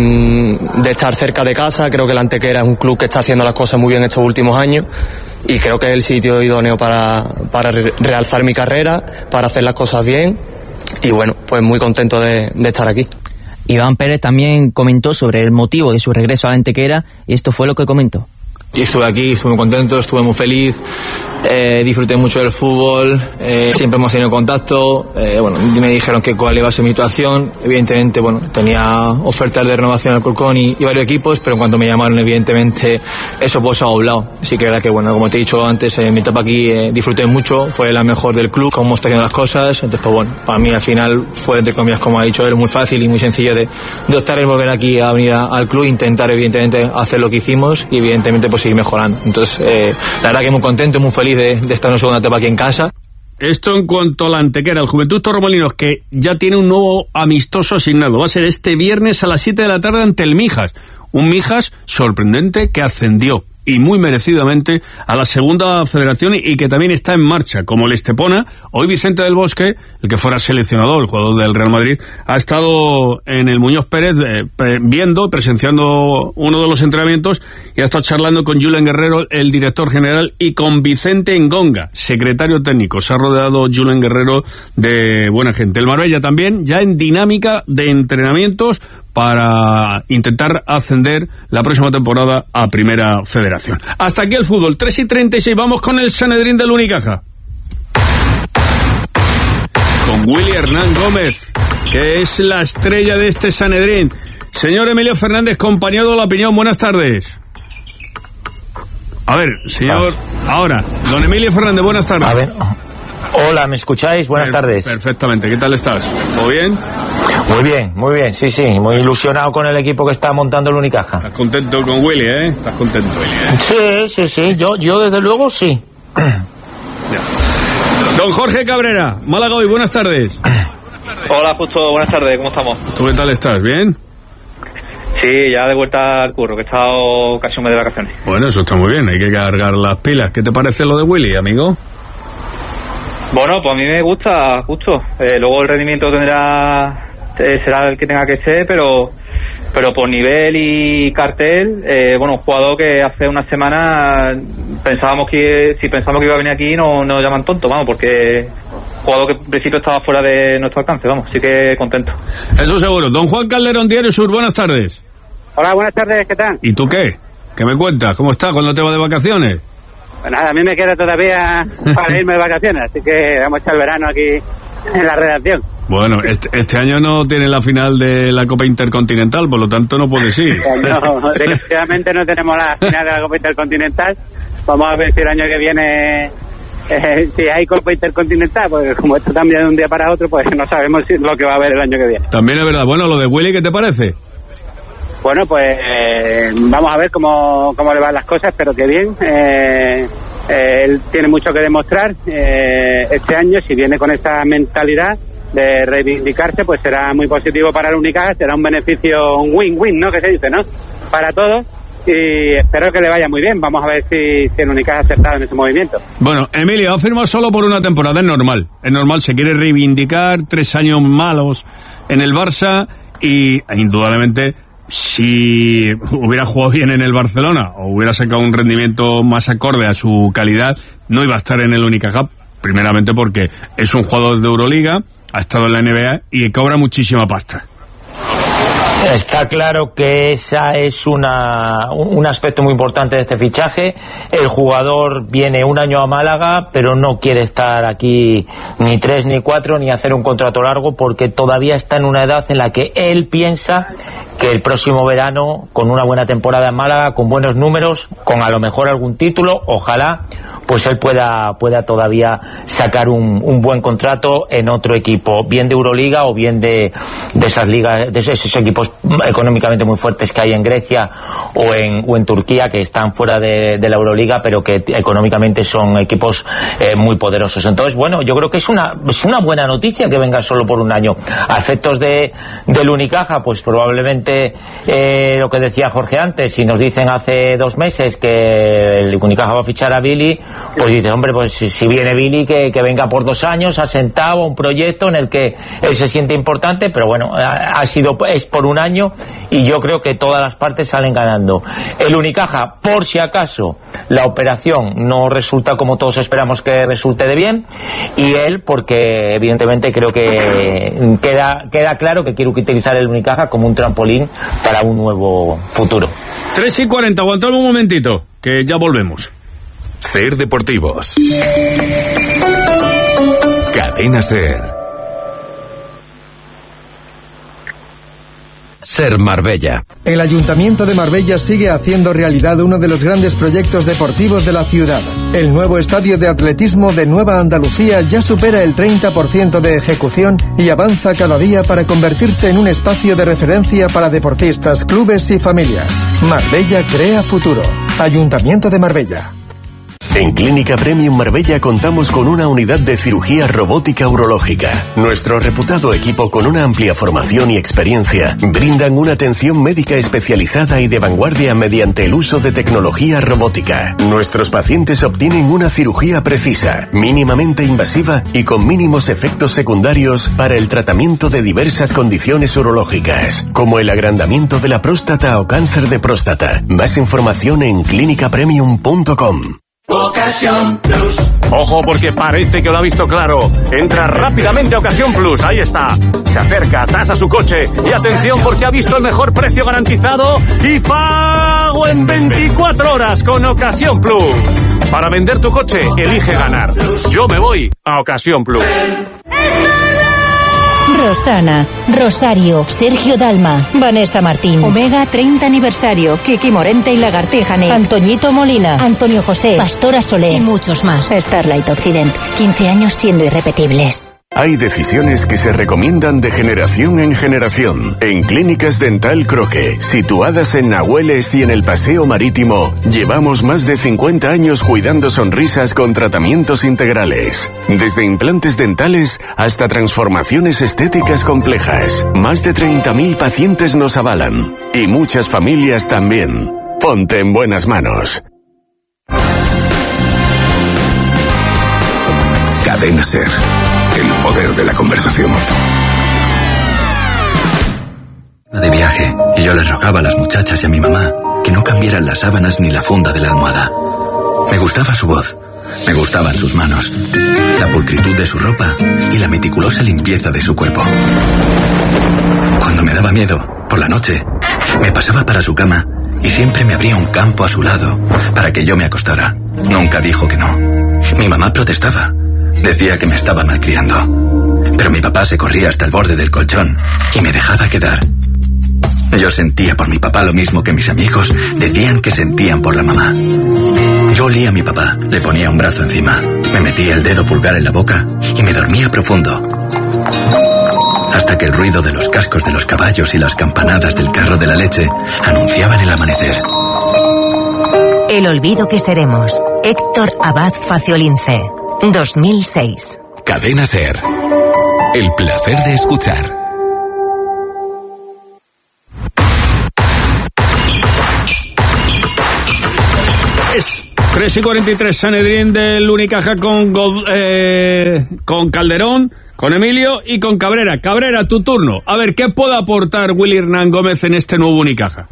de estar cerca de casa. Creo que el Antequera es un club que está haciendo las cosas muy bien estos últimos años y creo que es el sitio idóneo para realzar mi carrera, para hacer las cosas bien y bueno, pues muy contento de estar aquí. Iván Pérez también comentó sobre el motivo de su regreso al Antequera y esto fue lo que comentó. Y estuve aquí, estuve muy contento, estuve muy feliz, disfruté mucho del fútbol, siempre hemos tenido contacto, bueno, me dijeron que cuál iba a ser mi situación, evidentemente, bueno, tenía ofertas de renovación al Alcorcón y varios equipos, pero en cuanto me llamaron, evidentemente, eso pues ha doblado. Así que era que, bueno, como te he dicho antes, mi etapa aquí disfruté mucho, fue la mejor del club, cómo está haciendo las cosas, entonces, pues bueno, para mí al final fue, entre comillas, como ha dicho él, muy fácil y muy sencillo de optar en volver aquí a venir al club, intentar, evidentemente, hacer lo que hicimos y, evidentemente, pues seguir mejorando. Entonces, la verdad que muy contento, muy feliz de estar en una segunda etapa aquí en casa. Esto en cuanto a la Antequera, el Juventud Torremolinos, que ya tiene un nuevo amistoso asignado. Va a ser este viernes a las 7 de la tarde ante el Mijas. Un Mijas sorprendente que ascendió y muy merecidamente a la segunda federación y que también está en marcha, como el Estepona. Hoy Vicente del Bosque, el que fuera seleccionador, el jugador del Real Madrid, ha estado en el Muñoz Pérez presenciando uno de los entrenamientos y ha estado charlando con Julen Guerrero, el director general, y con Vicente Engonga, secretario técnico. Se ha rodeado Julen Guerrero de buena gente. El Marbella también ya en dinámica de entrenamientos para intentar ascender la próxima temporada a Primera Federación. Hasta aquí el fútbol, 3:36, vamos con el Sanedrín del Unicaja. Con Willy Hernán Gómez, que es la estrella de este Sanedrín. Señor Emilio Fernández, compañero de La Opinión, buenas tardes. A ver, señor, ahora, don Emilio Fernández, buenas tardes. A ver, hola, ¿me escucháis? Buenas tardes. Perfectamente, ¿qué tal estás? ¿Todo bien? Muy bien, sí, muy ilusionado con el equipo que está montando el Unicaja. ¿Estás contento con Willy, Estás contento, Willy, Sí, yo desde luego sí. Ya. Don Jorge Cabrera, Málaga Hoy, buenas tardes. Hola, Justo, buenas tardes, ¿cómo estamos? ¿Tú qué tal estás? ¿Bien? Sí, ya de vuelta al curro, que he estado casi un mes de vacaciones. Bueno, eso está muy bien, hay que cargar las pilas. ¿Qué te parece lo de Willy, amigo? Bueno, pues a mí me gusta, justo. Luego el rendimiento será el que tenga que ser, pero por nivel y cartel, un jugador que hace unas semanas pensábamos que iba a venir aquí no nos llaman tonto, vamos, porque jugador que en principio estaba fuera de nuestro alcance, vamos, así que contento. Eso seguro. Don Juan Calderón, Diario Sur, buenas tardes. Hola, buenas tardes, ¿qué tal? ¿Y tú qué? ¿Qué me cuentas? ¿Cómo estás? ¿Cuándo te vas de vacaciones? Pues nada, a mí me queda todavía para irme de vacaciones, así que vamos a echar el verano aquí en la redacción. Bueno, este año no tiene la final de la Copa Intercontinental, por lo tanto no puedes ir. No, desgraciadamente no tenemos la final de la Copa Intercontinental. Vamos a ver si el año que viene, si hay Copa Intercontinental, pues como esto cambia de un día para otro, pues no sabemos lo que va a haber el año que viene. También es verdad. Bueno, lo de Willy, ¿qué te parece? Bueno, pues vamos a ver cómo le van las cosas, pero que bien. Él tiene mucho que demostrar este año. Si viene con esa mentalidad de reivindicarse, pues será muy positivo para el Unicaja, será un beneficio, un win-win, ¿no? Que se dice, ¿no? Para todos, y espero que le vaya muy bien. Vamos a ver si el Unicaja ha acertado en ese movimiento. Bueno, Emilio, ha firmado solo por una temporada, es normal, se quiere reivindicar, 3 años malos en el Barça, y indudablemente si hubiera jugado bien en el Barcelona o hubiera sacado un rendimiento más acorde a su calidad, no iba a estar en el Unicaja, primeramente porque es un jugador de Euroliga, ha estado en la NBA y cobra muchísima pasta. Está claro que esa es un aspecto muy importante de este fichaje. El jugador viene un año a Málaga, pero no quiere estar aquí ni 3 ni 4 ni hacer un contrato largo, porque todavía está en una edad en la que él piensa que el próximo verano, con una buena temporada en Málaga, con buenos números, con a lo mejor algún título, ojalá, pues él pueda todavía sacar un buen contrato en otro equipo, bien de Euroliga o bien de esas ligas, de esos equipos económicamente muy fuertes que hay en Grecia o en Turquía, que están fuera de la Euroliga, pero que económicamente son equipos muy poderosos. Entonces, bueno, yo creo que es una buena noticia que venga solo por un año. A efectos del Unicaja, pues probablemente lo que decía Jorge antes, si nos dicen hace 2 meses que el Unicaja va a fichar a Billy, pues dice, hombre, pues si viene Billy, que venga por 2 años, asentado un proyecto en el que él se siente importante, pero bueno, es por un año, y yo creo que todas las partes salen ganando. El Unicaja, por si acaso la operación no resulta como todos esperamos que resulte de bien, y él porque evidentemente creo que queda claro que quiere utilizar el Unicaja como un trampolín para un nuevo futuro. 3:40, aguantadme un momentito, que ya volvemos. Ser Deportivos. Cadena Ser. Ser Marbella. El Ayuntamiento de Marbella sigue haciendo realidad uno de los grandes proyectos deportivos de la ciudad. El nuevo estadio de atletismo de Nueva Andalucía ya supera el 30% de ejecución y avanza cada día para convertirse en un espacio de referencia para deportistas, clubes y familias. Marbella crea futuro. Ayuntamiento de Marbella. En Clínica Premium Marbella contamos con una unidad de cirugía robótica urológica. Nuestro reputado equipo, con una amplia formación y experiencia, brindan una atención médica especializada y de vanguardia mediante el uso de tecnología robótica. Nuestros pacientes obtienen una cirugía precisa, mínimamente invasiva y con mínimos efectos secundarios para el tratamiento de diversas condiciones urológicas, como el agrandamiento de la próstata o cáncer de próstata. Más información en clinicapremium.com. Ocasión Plus. Ojo, porque parece que lo ha visto claro. Entra rápidamente a Ocasión Plus, ahí está. Se acerca, tasa su coche y atención, porque ha visto el mejor precio garantizado y pago en 24 horas con Ocasión Plus. Para vender tu coche, elige ganar. Yo me voy a Ocasión Plus. Rosana, Rosario, Sergio Dalma, Vanessa Martín, Omega 30 aniversario, Kiki Morente y Lagartijane, Antoñito Molina, Antonio José, Pastora Soler y muchos más. Starlight Occident, 15 años siendo irrepetibles. Hay decisiones que se recomiendan de generación en generación. En Clínicas Dental Croque, situadas en Nahueles y en el Paseo Marítimo, llevamos más de 50 años cuidando sonrisas con tratamientos integrales. Desde implantes dentales hasta transformaciones estéticas complejas. Más de 30.000 pacientes nos avalan. Y muchas familias también. Ponte en buenas manos. Cadena SER. El poder de la conversación. De viaje, y yo les rogaba a las muchachas y a mi mamá que no cambiaran las sábanas ni la funda de la almohada. Me gustaba su voz, me gustaban sus manos, la pulcritud de su ropa y la meticulosa limpieza de su cuerpo. Cuando me daba miedo, por la noche, me pasaba para su cama y siempre me abría un campo a su lado para que yo me acostara. Nunca dijo que no. Mi mamá protestaba, decía que me estaba malcriando, pero mi papá se corría hasta el borde del colchón y me dejaba quedar. Yo sentía por mi papá lo mismo que mis amigos decían que sentían por la mamá. Yo olía a mi papá, le ponía un brazo encima, me metía el dedo pulgar en la boca y me dormía profundo. Hasta que el ruido de los cascos de los caballos y las campanadas del carro de la leche anunciaban el amanecer. El olvido que seremos. Héctor Abad Faciolince, 2006. Cadena SER. El placer de escuchar. Es 3:43, Sanedrín del Unicaja con Calderón, con Emilio y con Cabrera. Cabrera, tu turno. A ver, ¿qué puede aportar Willy Hernán Gómez en este nuevo Unicaja?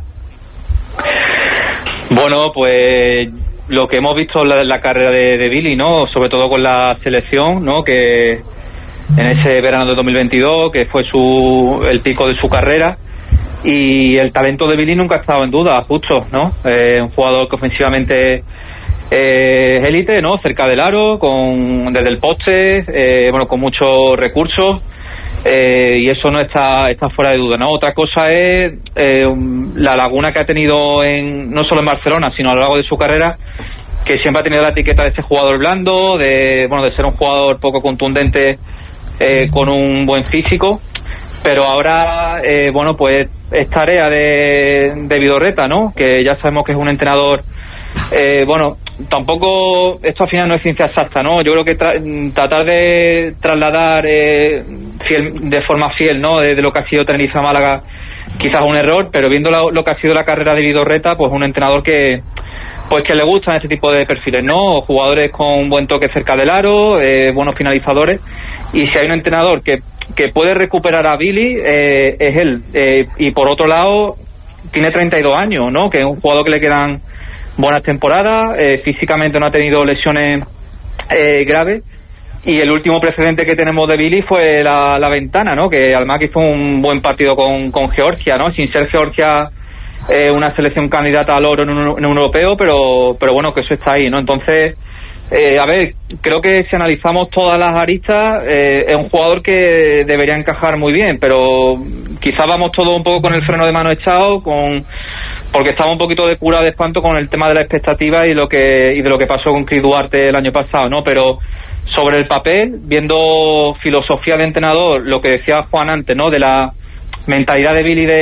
Bueno, pues lo que hemos visto en la carrera de Billy, ¿no? Sobre todo con la selección, ¿no? Que en ese verano de 2022, que fue el pico de su carrera. Y el talento de Billy nunca ha estado en duda, justo, ¿no? Un jugador que ofensivamente es élite, ¿no? Cerca del aro, desde el poste, bueno, con muchos recursos, y eso no está fuera de duda, ¿no? Otra cosa es la laguna que ha tenido no solo en Barcelona, sino a lo largo de su carrera, que siempre ha tenido la etiqueta de ese jugador blando, de ser un jugador poco contundente, con un buen físico. Pero ahora, bueno, pues es tarea de Vidorreta, ¿no? Que ya sabemos que es un entrenador, bueno, tampoco, esto al final no es ciencia exacta, ¿no? Yo creo que tratar de trasladar de forma fiel, ¿no? De lo que ha sido Tenerife a Málaga, quizás un error, pero viendo lo que ha sido la carrera de Vidorreta, pues un entrenador que le gustan este tipo de perfiles, ¿no? Jugadores con buen toque cerca del aro, buenos finalizadores, y si hay un entrenador que puede recuperar a Billy, es él. Y por otro lado, tiene 32 años, ¿no? Que es un jugador que le quedan buenas temporadas, físicamente no ha tenido lesiones graves, y el último precedente que tenemos de Billy fue la ventana, ¿no? Que además hizo un buen partido con Georgia, ¿no? Sin ser Georgia una selección candidata al oro en un europeo, pero bueno, que eso está ahí, ¿no? Entonces, a ver, creo que si analizamos todas las aristas, es un jugador que debería encajar muy bien, pero quizás vamos todos un poco con el freno de mano echado, porque estaba un poquito de cura de espanto con el tema de la expectativa y de lo que pasó con Chris Duarte el año pasado, ¿no? Pero sobre el papel, viendo filosofía de entrenador, lo que decía Juan antes, ¿no? De la mentalidad de Billy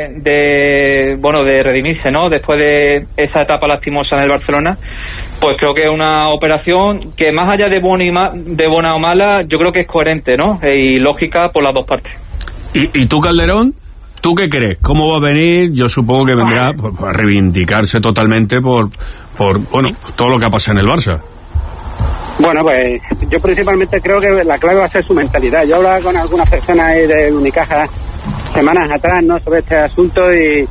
de redimirse, ¿no? Después de esa etapa lastimosa en el Barcelona, pues creo que es una operación que, más allá de buena o mala, yo creo que es coherente, ¿no? Y lógica por las dos partes. ¿Y tú, Calderón? ¿Tú qué crees? ¿Cómo va a venir? Yo supongo que vendrá a reivindicarse totalmente por bueno, todo lo que ha pasado en el Barça. Bueno, pues yo principalmente creo que la clave va a ser su mentalidad. Yo hablaba con algunas personas ahí del Unicaja semanas atrás, ¿no?, sobre este asunto, y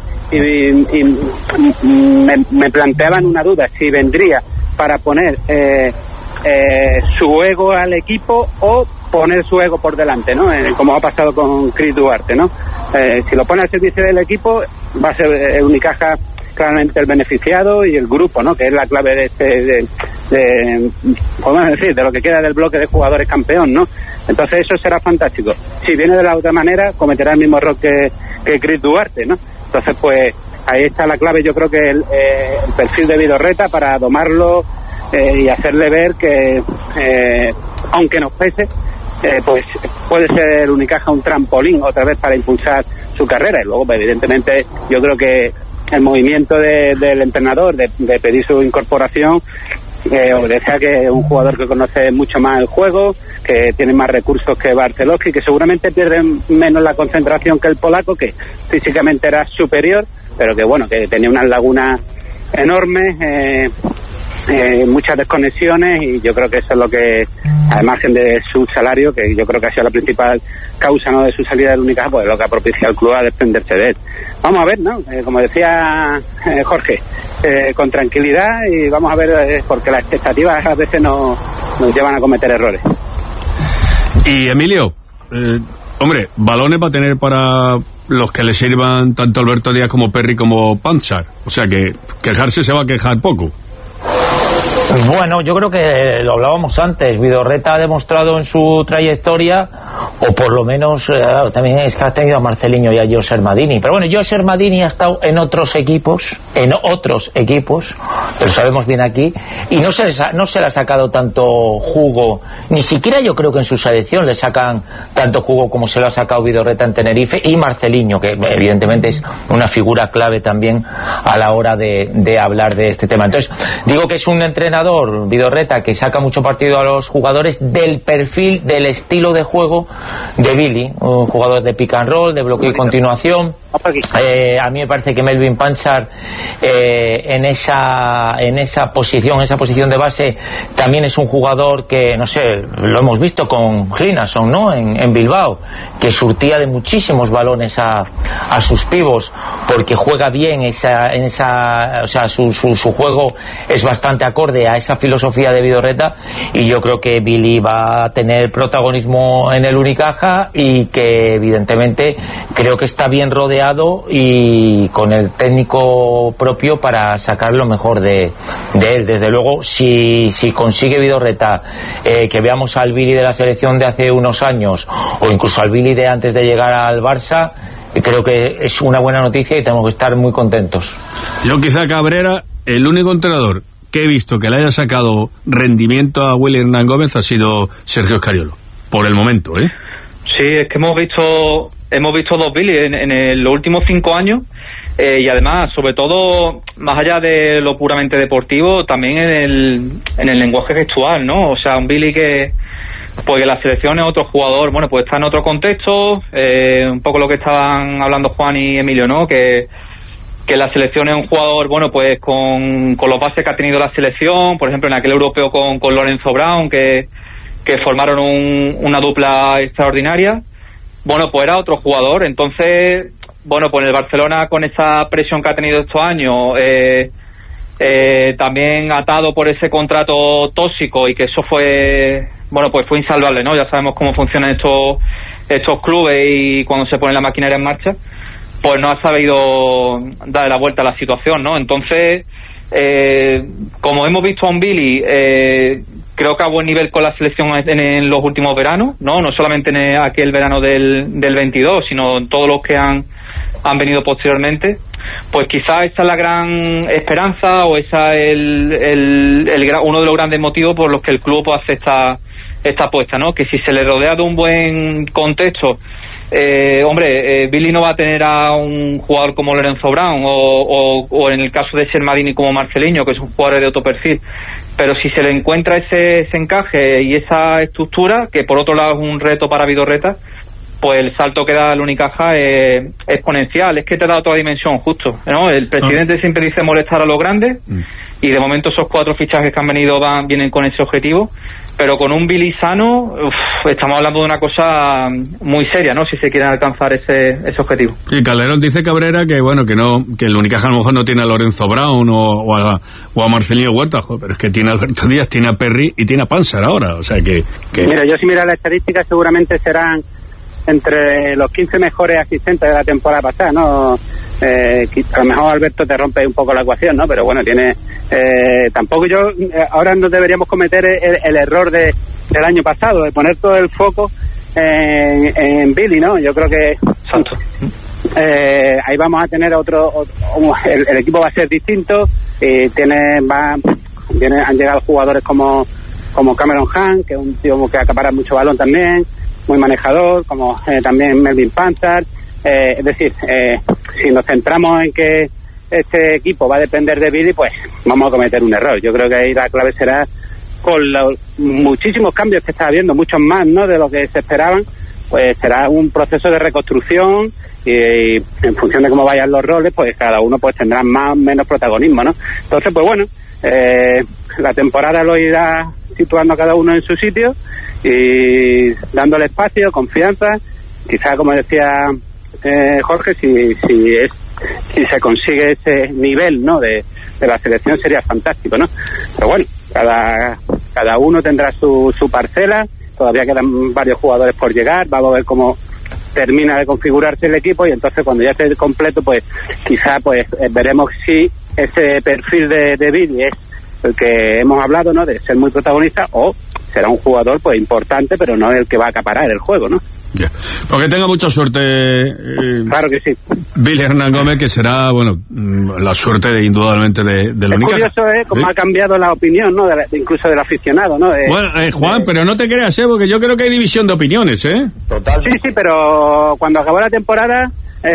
me planteaban una duda: si vendría para poner su ego al equipo o poner su ego por delante, ¿no? Como ha pasado con Chris Duarte, ¿no? Si lo pone al servicio del equipo, va a ser Unicaja claramente el beneficiado, y el grupo, ¿no?, que es la clave podemos decir, de lo que queda del bloque de jugadores campeón, ¿no? Entonces eso será fantástico. Si viene de la otra manera, cometerá el mismo error que Chris Duarte, ¿no? Entonces, pues ahí está la clave. Yo creo que el perfil de Vidorreta, para domarlo y hacerle ver que aunque nos pese, pues puede ser Unicaja un trampolín otra vez para impulsar su carrera. Y luego, pues, evidentemente, yo creo que el movimiento del entrenador de pedir su incorporación obedece a que es un jugador que conoce mucho más el juego, que tiene más recursos que Barcelowski, que seguramente pierde menos la concentración que el polaco, que físicamente era superior, pero que bueno, que tenía unas lagunas enormes muchas desconexiones, y yo creo que eso es lo que, al margen de su salario, que yo creo que ha sido la principal causa, ¿no?, de su salida del Unicaja, pues lo que ha propiciado al club a desprenderse de él. Vamos a ver, ¿no? Como decía Jorge, con tranquilidad, y vamos a ver, porque las expectativas a veces nos llevan a cometer errores. Y Emilio, hombre, balones va a tener para los que le sirvan tanto Alberto Díaz como Perry como Panchar, o sea que quejarse se va a quejar poco. Bueno, yo creo que lo hablábamos antes. Vidorreta ha demostrado en su trayectoria, o por lo menos también es que ha tenido a Marceliño y a Joser Madini. Pero bueno, Joser Madini ha estado en otros equipos, pero sabemos bien aquí, y no se le ha sacado tanto jugo, ni siquiera yo creo que en su selección le sacan tanto jugo como se lo ha sacado Vidorreta en Tenerife, y Marceliño, que evidentemente es una figura clave también a la hora de hablar de este tema. Entonces, digo que es un entrenador, Vidorreta, que saca mucho partido a los jugadores del perfil, del estilo de juego de Billy, un jugador de pick and roll, de bloqueo y continuación. A mí me parece que Melvin Panchar en esa posición de base también es un jugador que, no sé, lo hemos visto con Hlinason, ¿no?, en Bilbao, que surtía de muchísimos balones a sus pibos, porque juega bien o sea, su juego es bastante acorde a esa filosofía de Vidorreta, y yo creo que Billy va a tener protagonismo en el Unicaja, y que evidentemente creo que está bien rodeado y con el técnico propio para sacar lo mejor de él. Desde luego, si consigue Vidorreta que veamos al Billy de la selección de hace unos años, o incluso al Billy de antes de llegar al Barça, creo que es una buena noticia y tenemos que estar muy contentos. Yo quizá Cabrera, el único entrenador que he visto que le haya sacado rendimiento a Willy Hernán Gómez ha sido Sergio Escariolo, por el momento, ¿eh? Sí, es que hemos visto dos Billy en los últimos 5 años, y además, sobre todo, más allá de lo puramente deportivo, también en el lenguaje gestual, ¿no? O sea, un Billy que la selección es otro jugador, bueno, pues está en otro contexto, un poco lo que estaban hablando Juan y Emilio, ¿no?, que la selección es un jugador, bueno, pues con los bases que ha tenido la selección, por ejemplo, en aquel europeo con Lorenzo Brown, que formaron una dupla extraordinaria. Bueno, pues era otro jugador. Entonces, bueno, pues en el Barcelona, con esa presión que ha tenido estos años, también atado por ese contrato tóxico, y que eso fue insalvable, ¿no? Ya sabemos cómo funcionan estos clubes, y cuando se pone la maquinaria en marcha, pues no ha sabido darle la vuelta a la situación, ¿no? Entonces, como hemos visto a un Billy, creo que a buen nivel con la selección en los últimos veranos, no solamente en aquel verano del 22, sino en todos los que han venido posteriormente, pues quizás esa es la gran esperanza, o esa es uno de los grandes motivos por los que el club hace esta apuesta, ¿no? Que si se le rodea de un buen contexto, Billy no va a tener a un jugador como Lorenzo Brown, o en el caso de Sermadini como Marceliño, que es un jugador de otro perfil, pero si se le encuentra ese encaje y esa estructura, que por otro lado es un reto para Vidorreta, pues el salto que da el Unicaja es exponencial. Es que te da otra dimensión, justo, ¿no? El presidente siempre dice molestar a los grandes, y de momento esos 4 fichajes que han venido vienen con ese objetivo, pero con un Billy sano, estamos hablando de una cosa muy seria, ¿no?, si se quiere alcanzar ese objetivo. Y Calderón dice Cabrera que que el Unicaja a lo mejor no tiene a Lorenzo Brown o a Marcelino Huerta, pero es que tiene a Alberto Díaz, tiene a Perry y tiene a Panchar ahora, o sea que... Mira, yo si miro la estadística, seguramente serán entre los 15 mejores asistentes de la temporada pasada, ¿no? A lo mejor Alberto te rompe un poco la ecuación, ¿no? Pero bueno, tiene... tampoco ahora no deberíamos cometer el error del año pasado, de poner todo el foco en Billy, ¿no? Yo creo que... ahí vamos a tener el equipo va a ser distinto, han llegado jugadores como Cameron Hunt, que es un tío que acapara mucho balón también, muy manejador, como también Melvin Panchar. Es decir, si nos centramos en que este equipo va a depender de Billy, pues vamos a cometer un error. Yo creo que ahí la clave será, con los muchísimos cambios que está habiendo, muchos más, ¿no?, de lo que se esperaban, pues será un proceso de reconstrucción, y en función de cómo vayan los roles, pues cada uno pues tendrá más o menos protagonismo, ¿no? Entonces, pues bueno, la temporada lo irá situando a cada uno en su sitio y dándole espacio, confianza. Quizá, como decía Jorge, si se consigue ese nivel, ¿no?, de la selección, sería fantástico, ¿no? Pero bueno, cada uno tendrá su parcela. Todavía quedan varios jugadores por llegar. Vamos a ver cómo termina de configurarse el equipo, y entonces cuando ya esté completo, pues quizá veremos si ese perfil de Billy es el que hemos hablado, ¿no?, de ser muy protagonista, o será un jugador pues importante, pero no el que va a acaparar el juego, ¿no? Yeah. Porque tenga mucha suerte. Claro que sí. Billy Hernán Gómez, que será, bueno, la suerte indudablemente del Unicaja. Es curioso, cómo ha cambiado la opinión, ¿no?, incluso del aficionado, ¿no? Bueno, Juan, pero no te creas, porque yo creo que hay división de opiniones, Total. Sí, pero cuando acabó la temporada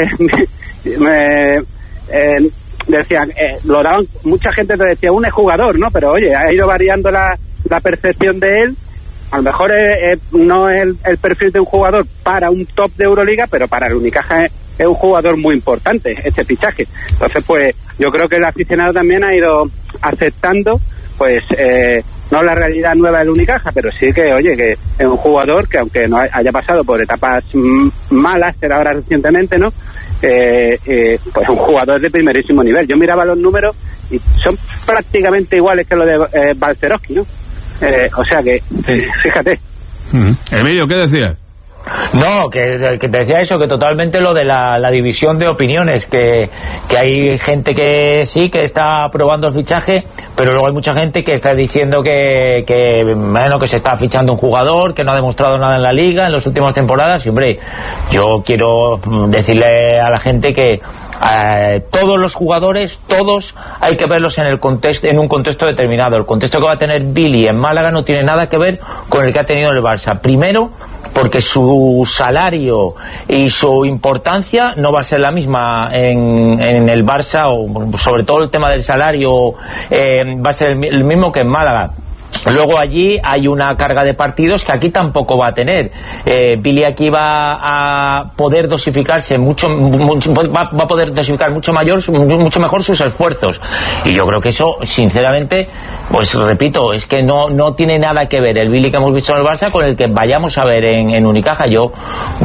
decían, lo daban, mucha gente te decía, un jugador, ¿no? Pero oye, ha ido variando la percepción de él. A lo mejor no es el perfil de un jugador para un top de Euroliga, pero para el Unicaja es un jugador muy importante, este fichaje. Entonces, pues, yo creo que el aficionado también ha ido aceptando, pues, no la realidad nueva del Unicaja, pero sí que, oye, que es un jugador que, aunque no haya pasado por etapas malas, era ahora recientemente, ¿no?, pues un jugador de primerísimo nivel. Yo miraba los números y son prácticamente iguales que los de Balcerowski, ¿no? O sea que, fíjate. Emilio, ¿qué decías? No, que te decía eso, que totalmente lo de la división de opiniones, que hay gente que sí, que está aprobando el fichaje, pero luego hay mucha gente que está diciendo que se está fichando un jugador que no ha demostrado nada en la liga en las últimas temporadas. Y hombre, yo quiero decirle a la gente que todos los jugadores, todos hay que verlos en un contexto determinado. El contexto que va a tener Billy en Málaga no tiene nada que ver con el que ha tenido en el Barça. Primero, porque su salario y su importancia no va a ser la misma en el Barça, o sobre todo el tema del salario va a ser el mismo que en Málaga. Luego allí hay una carga de partidos que aquí tampoco va a tener. Billy aquí va a poder dosificarse va a poder dosificar mucho mejor sus esfuerzos. Y yo creo que eso, sinceramente, pues repito, es que no tiene nada que ver el Billy que hemos visto en el Barça con el que vayamos a ver en Unicaja. Yo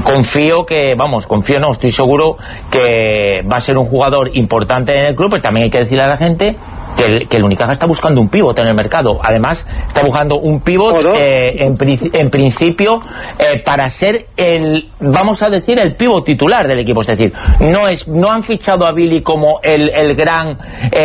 estoy seguro que va a ser un jugador importante en el club, pero también hay que decirle a la gente que el Unicaja está buscando un pívot en el mercado. Además, está buscando un pívot en principio para ser el pívot titular del equipo. Es decir, no han fichado a Billy como el gran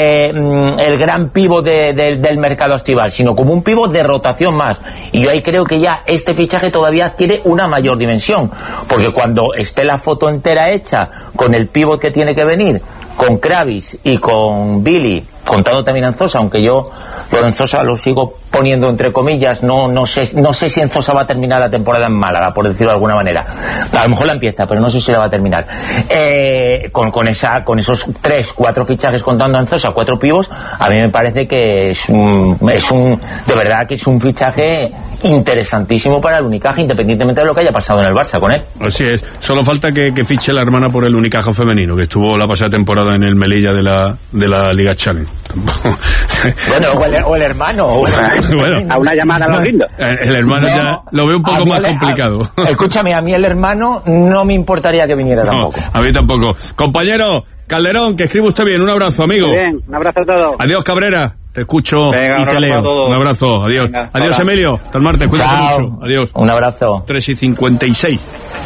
pívot del mercado estival, sino como un pívot de rotación más. Y yo ahí creo que ya este fichaje todavía adquiere una mayor dimensión, porque cuando esté la foto entera hecha con el pívot que tiene que venir, con Kravis y con Billy, contando también a Enzosa, aunque yo lo de Enzosa lo sigo poniendo entre comillas, no sé si Enzosa va a terminar la temporada en Málaga, por decirlo de alguna manera. A lo mejor la empieza, pero no sé si la va a terminar. Con esos 3-4 fichajes contando a Enzosa, 4 pivos, a mí me parece que de verdad que es un fichaje interesantísimo para el Unicaja, independientemente de lo que haya pasado en el Barça con él. Así es. Solo falta que fiche la hermana por el Unicaja femenino, que estuvo la pasada temporada en el Melilla de la Liga Challenge. Bueno, o el hermano. Bueno, a una llamada a los lindos. El hermano ya lo veo un poco más complicado. Escúchame, a mí el hermano no me importaría que viniera tampoco. A mí tampoco. Compañero Calderón, que escribe usted bien. Un abrazo, amigo. Muy bien, un abrazo a todos. Adiós, Cabrera. Te escucho. Venga, y te leo. Un abrazo. Adiós. Venga, adiós, hola. Emilio. Hasta el martes. Cuídate mucho. Adiós. Un abrazo. 3:56.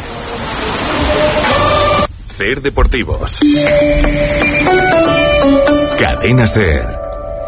Ser Deportivos. Cadena Ser.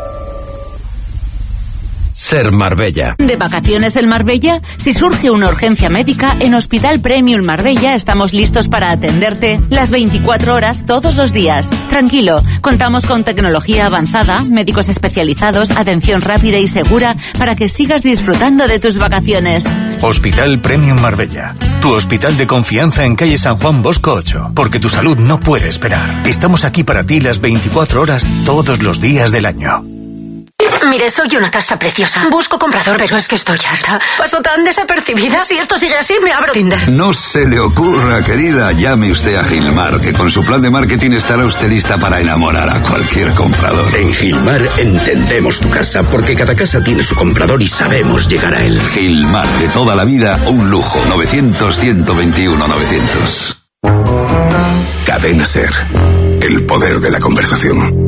Ser Marbella. ¿De vacaciones en Marbella? Si surge una urgencia médica, en Hospital Premium Marbella estamos listos para atenderte las 24 horas todos los días. Tranquilo, contamos con tecnología avanzada, médicos especializados, atención rápida y segura para que sigas disfrutando de tus vacaciones. Hospital Premium Marbella. Tu hospital de confianza en calle San Juan Bosco 8. Porque tu salud no puede esperar. Estamos aquí para ti las 24 horas todos los días del año. Mire, soy una casa preciosa. Busco comprador, pero es que estoy harta. Paso tan desapercibida. Si esto sigue así, me abro Tinder. No se le ocurra, querida. Llame usted a Gilmar, que con su plan de marketing estará usted lista para enamorar a cualquier comprador. En Gilmar entendemos tu casa porque cada casa tiene su comprador y sabemos llegar a él. Gilmar, de toda la vida, un lujo. 900-121-900. Cadena SER. El poder de la conversación.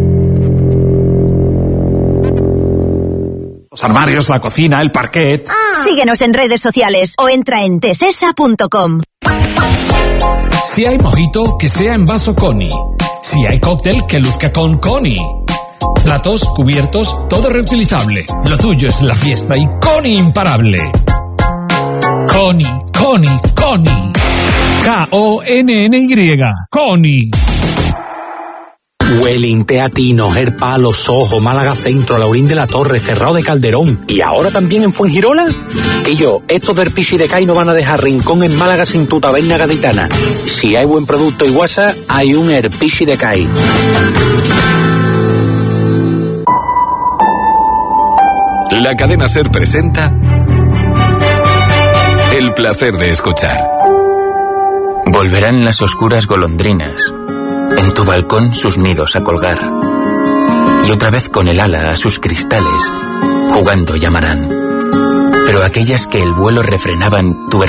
Los armarios, la cocina, el parquet. Síguenos en redes sociales o entra en tesesa.com. Si hay mojito, que sea en vaso Connie. Si hay cóctel, que luzca con Connie. Platos, cubiertos, todo reutilizable. Lo tuyo es la fiesta y Connie imparable. Connie, Connie, Connie. K-O-N-N-Y. Connie. Welling, Teatino, Gerpalo, Sojo, Málaga Centro, Laurín de la Torre, Cerrado de Calderón y ahora también en Fuengirola. Y yo, estos del Pichi de Cai no van a dejar rincón en Málaga sin tu taberna gaditana. Si hay buen producto y guasa, hay un Herpichi de Cai. La cadena SER presenta El placer de escuchar. Volverán las oscuras golondrinas, en tu balcón sus nidos a colgar, y otra vez con el ala a sus cristales, jugando llamarán. Pero aquellas que el vuelo refrenaban, tu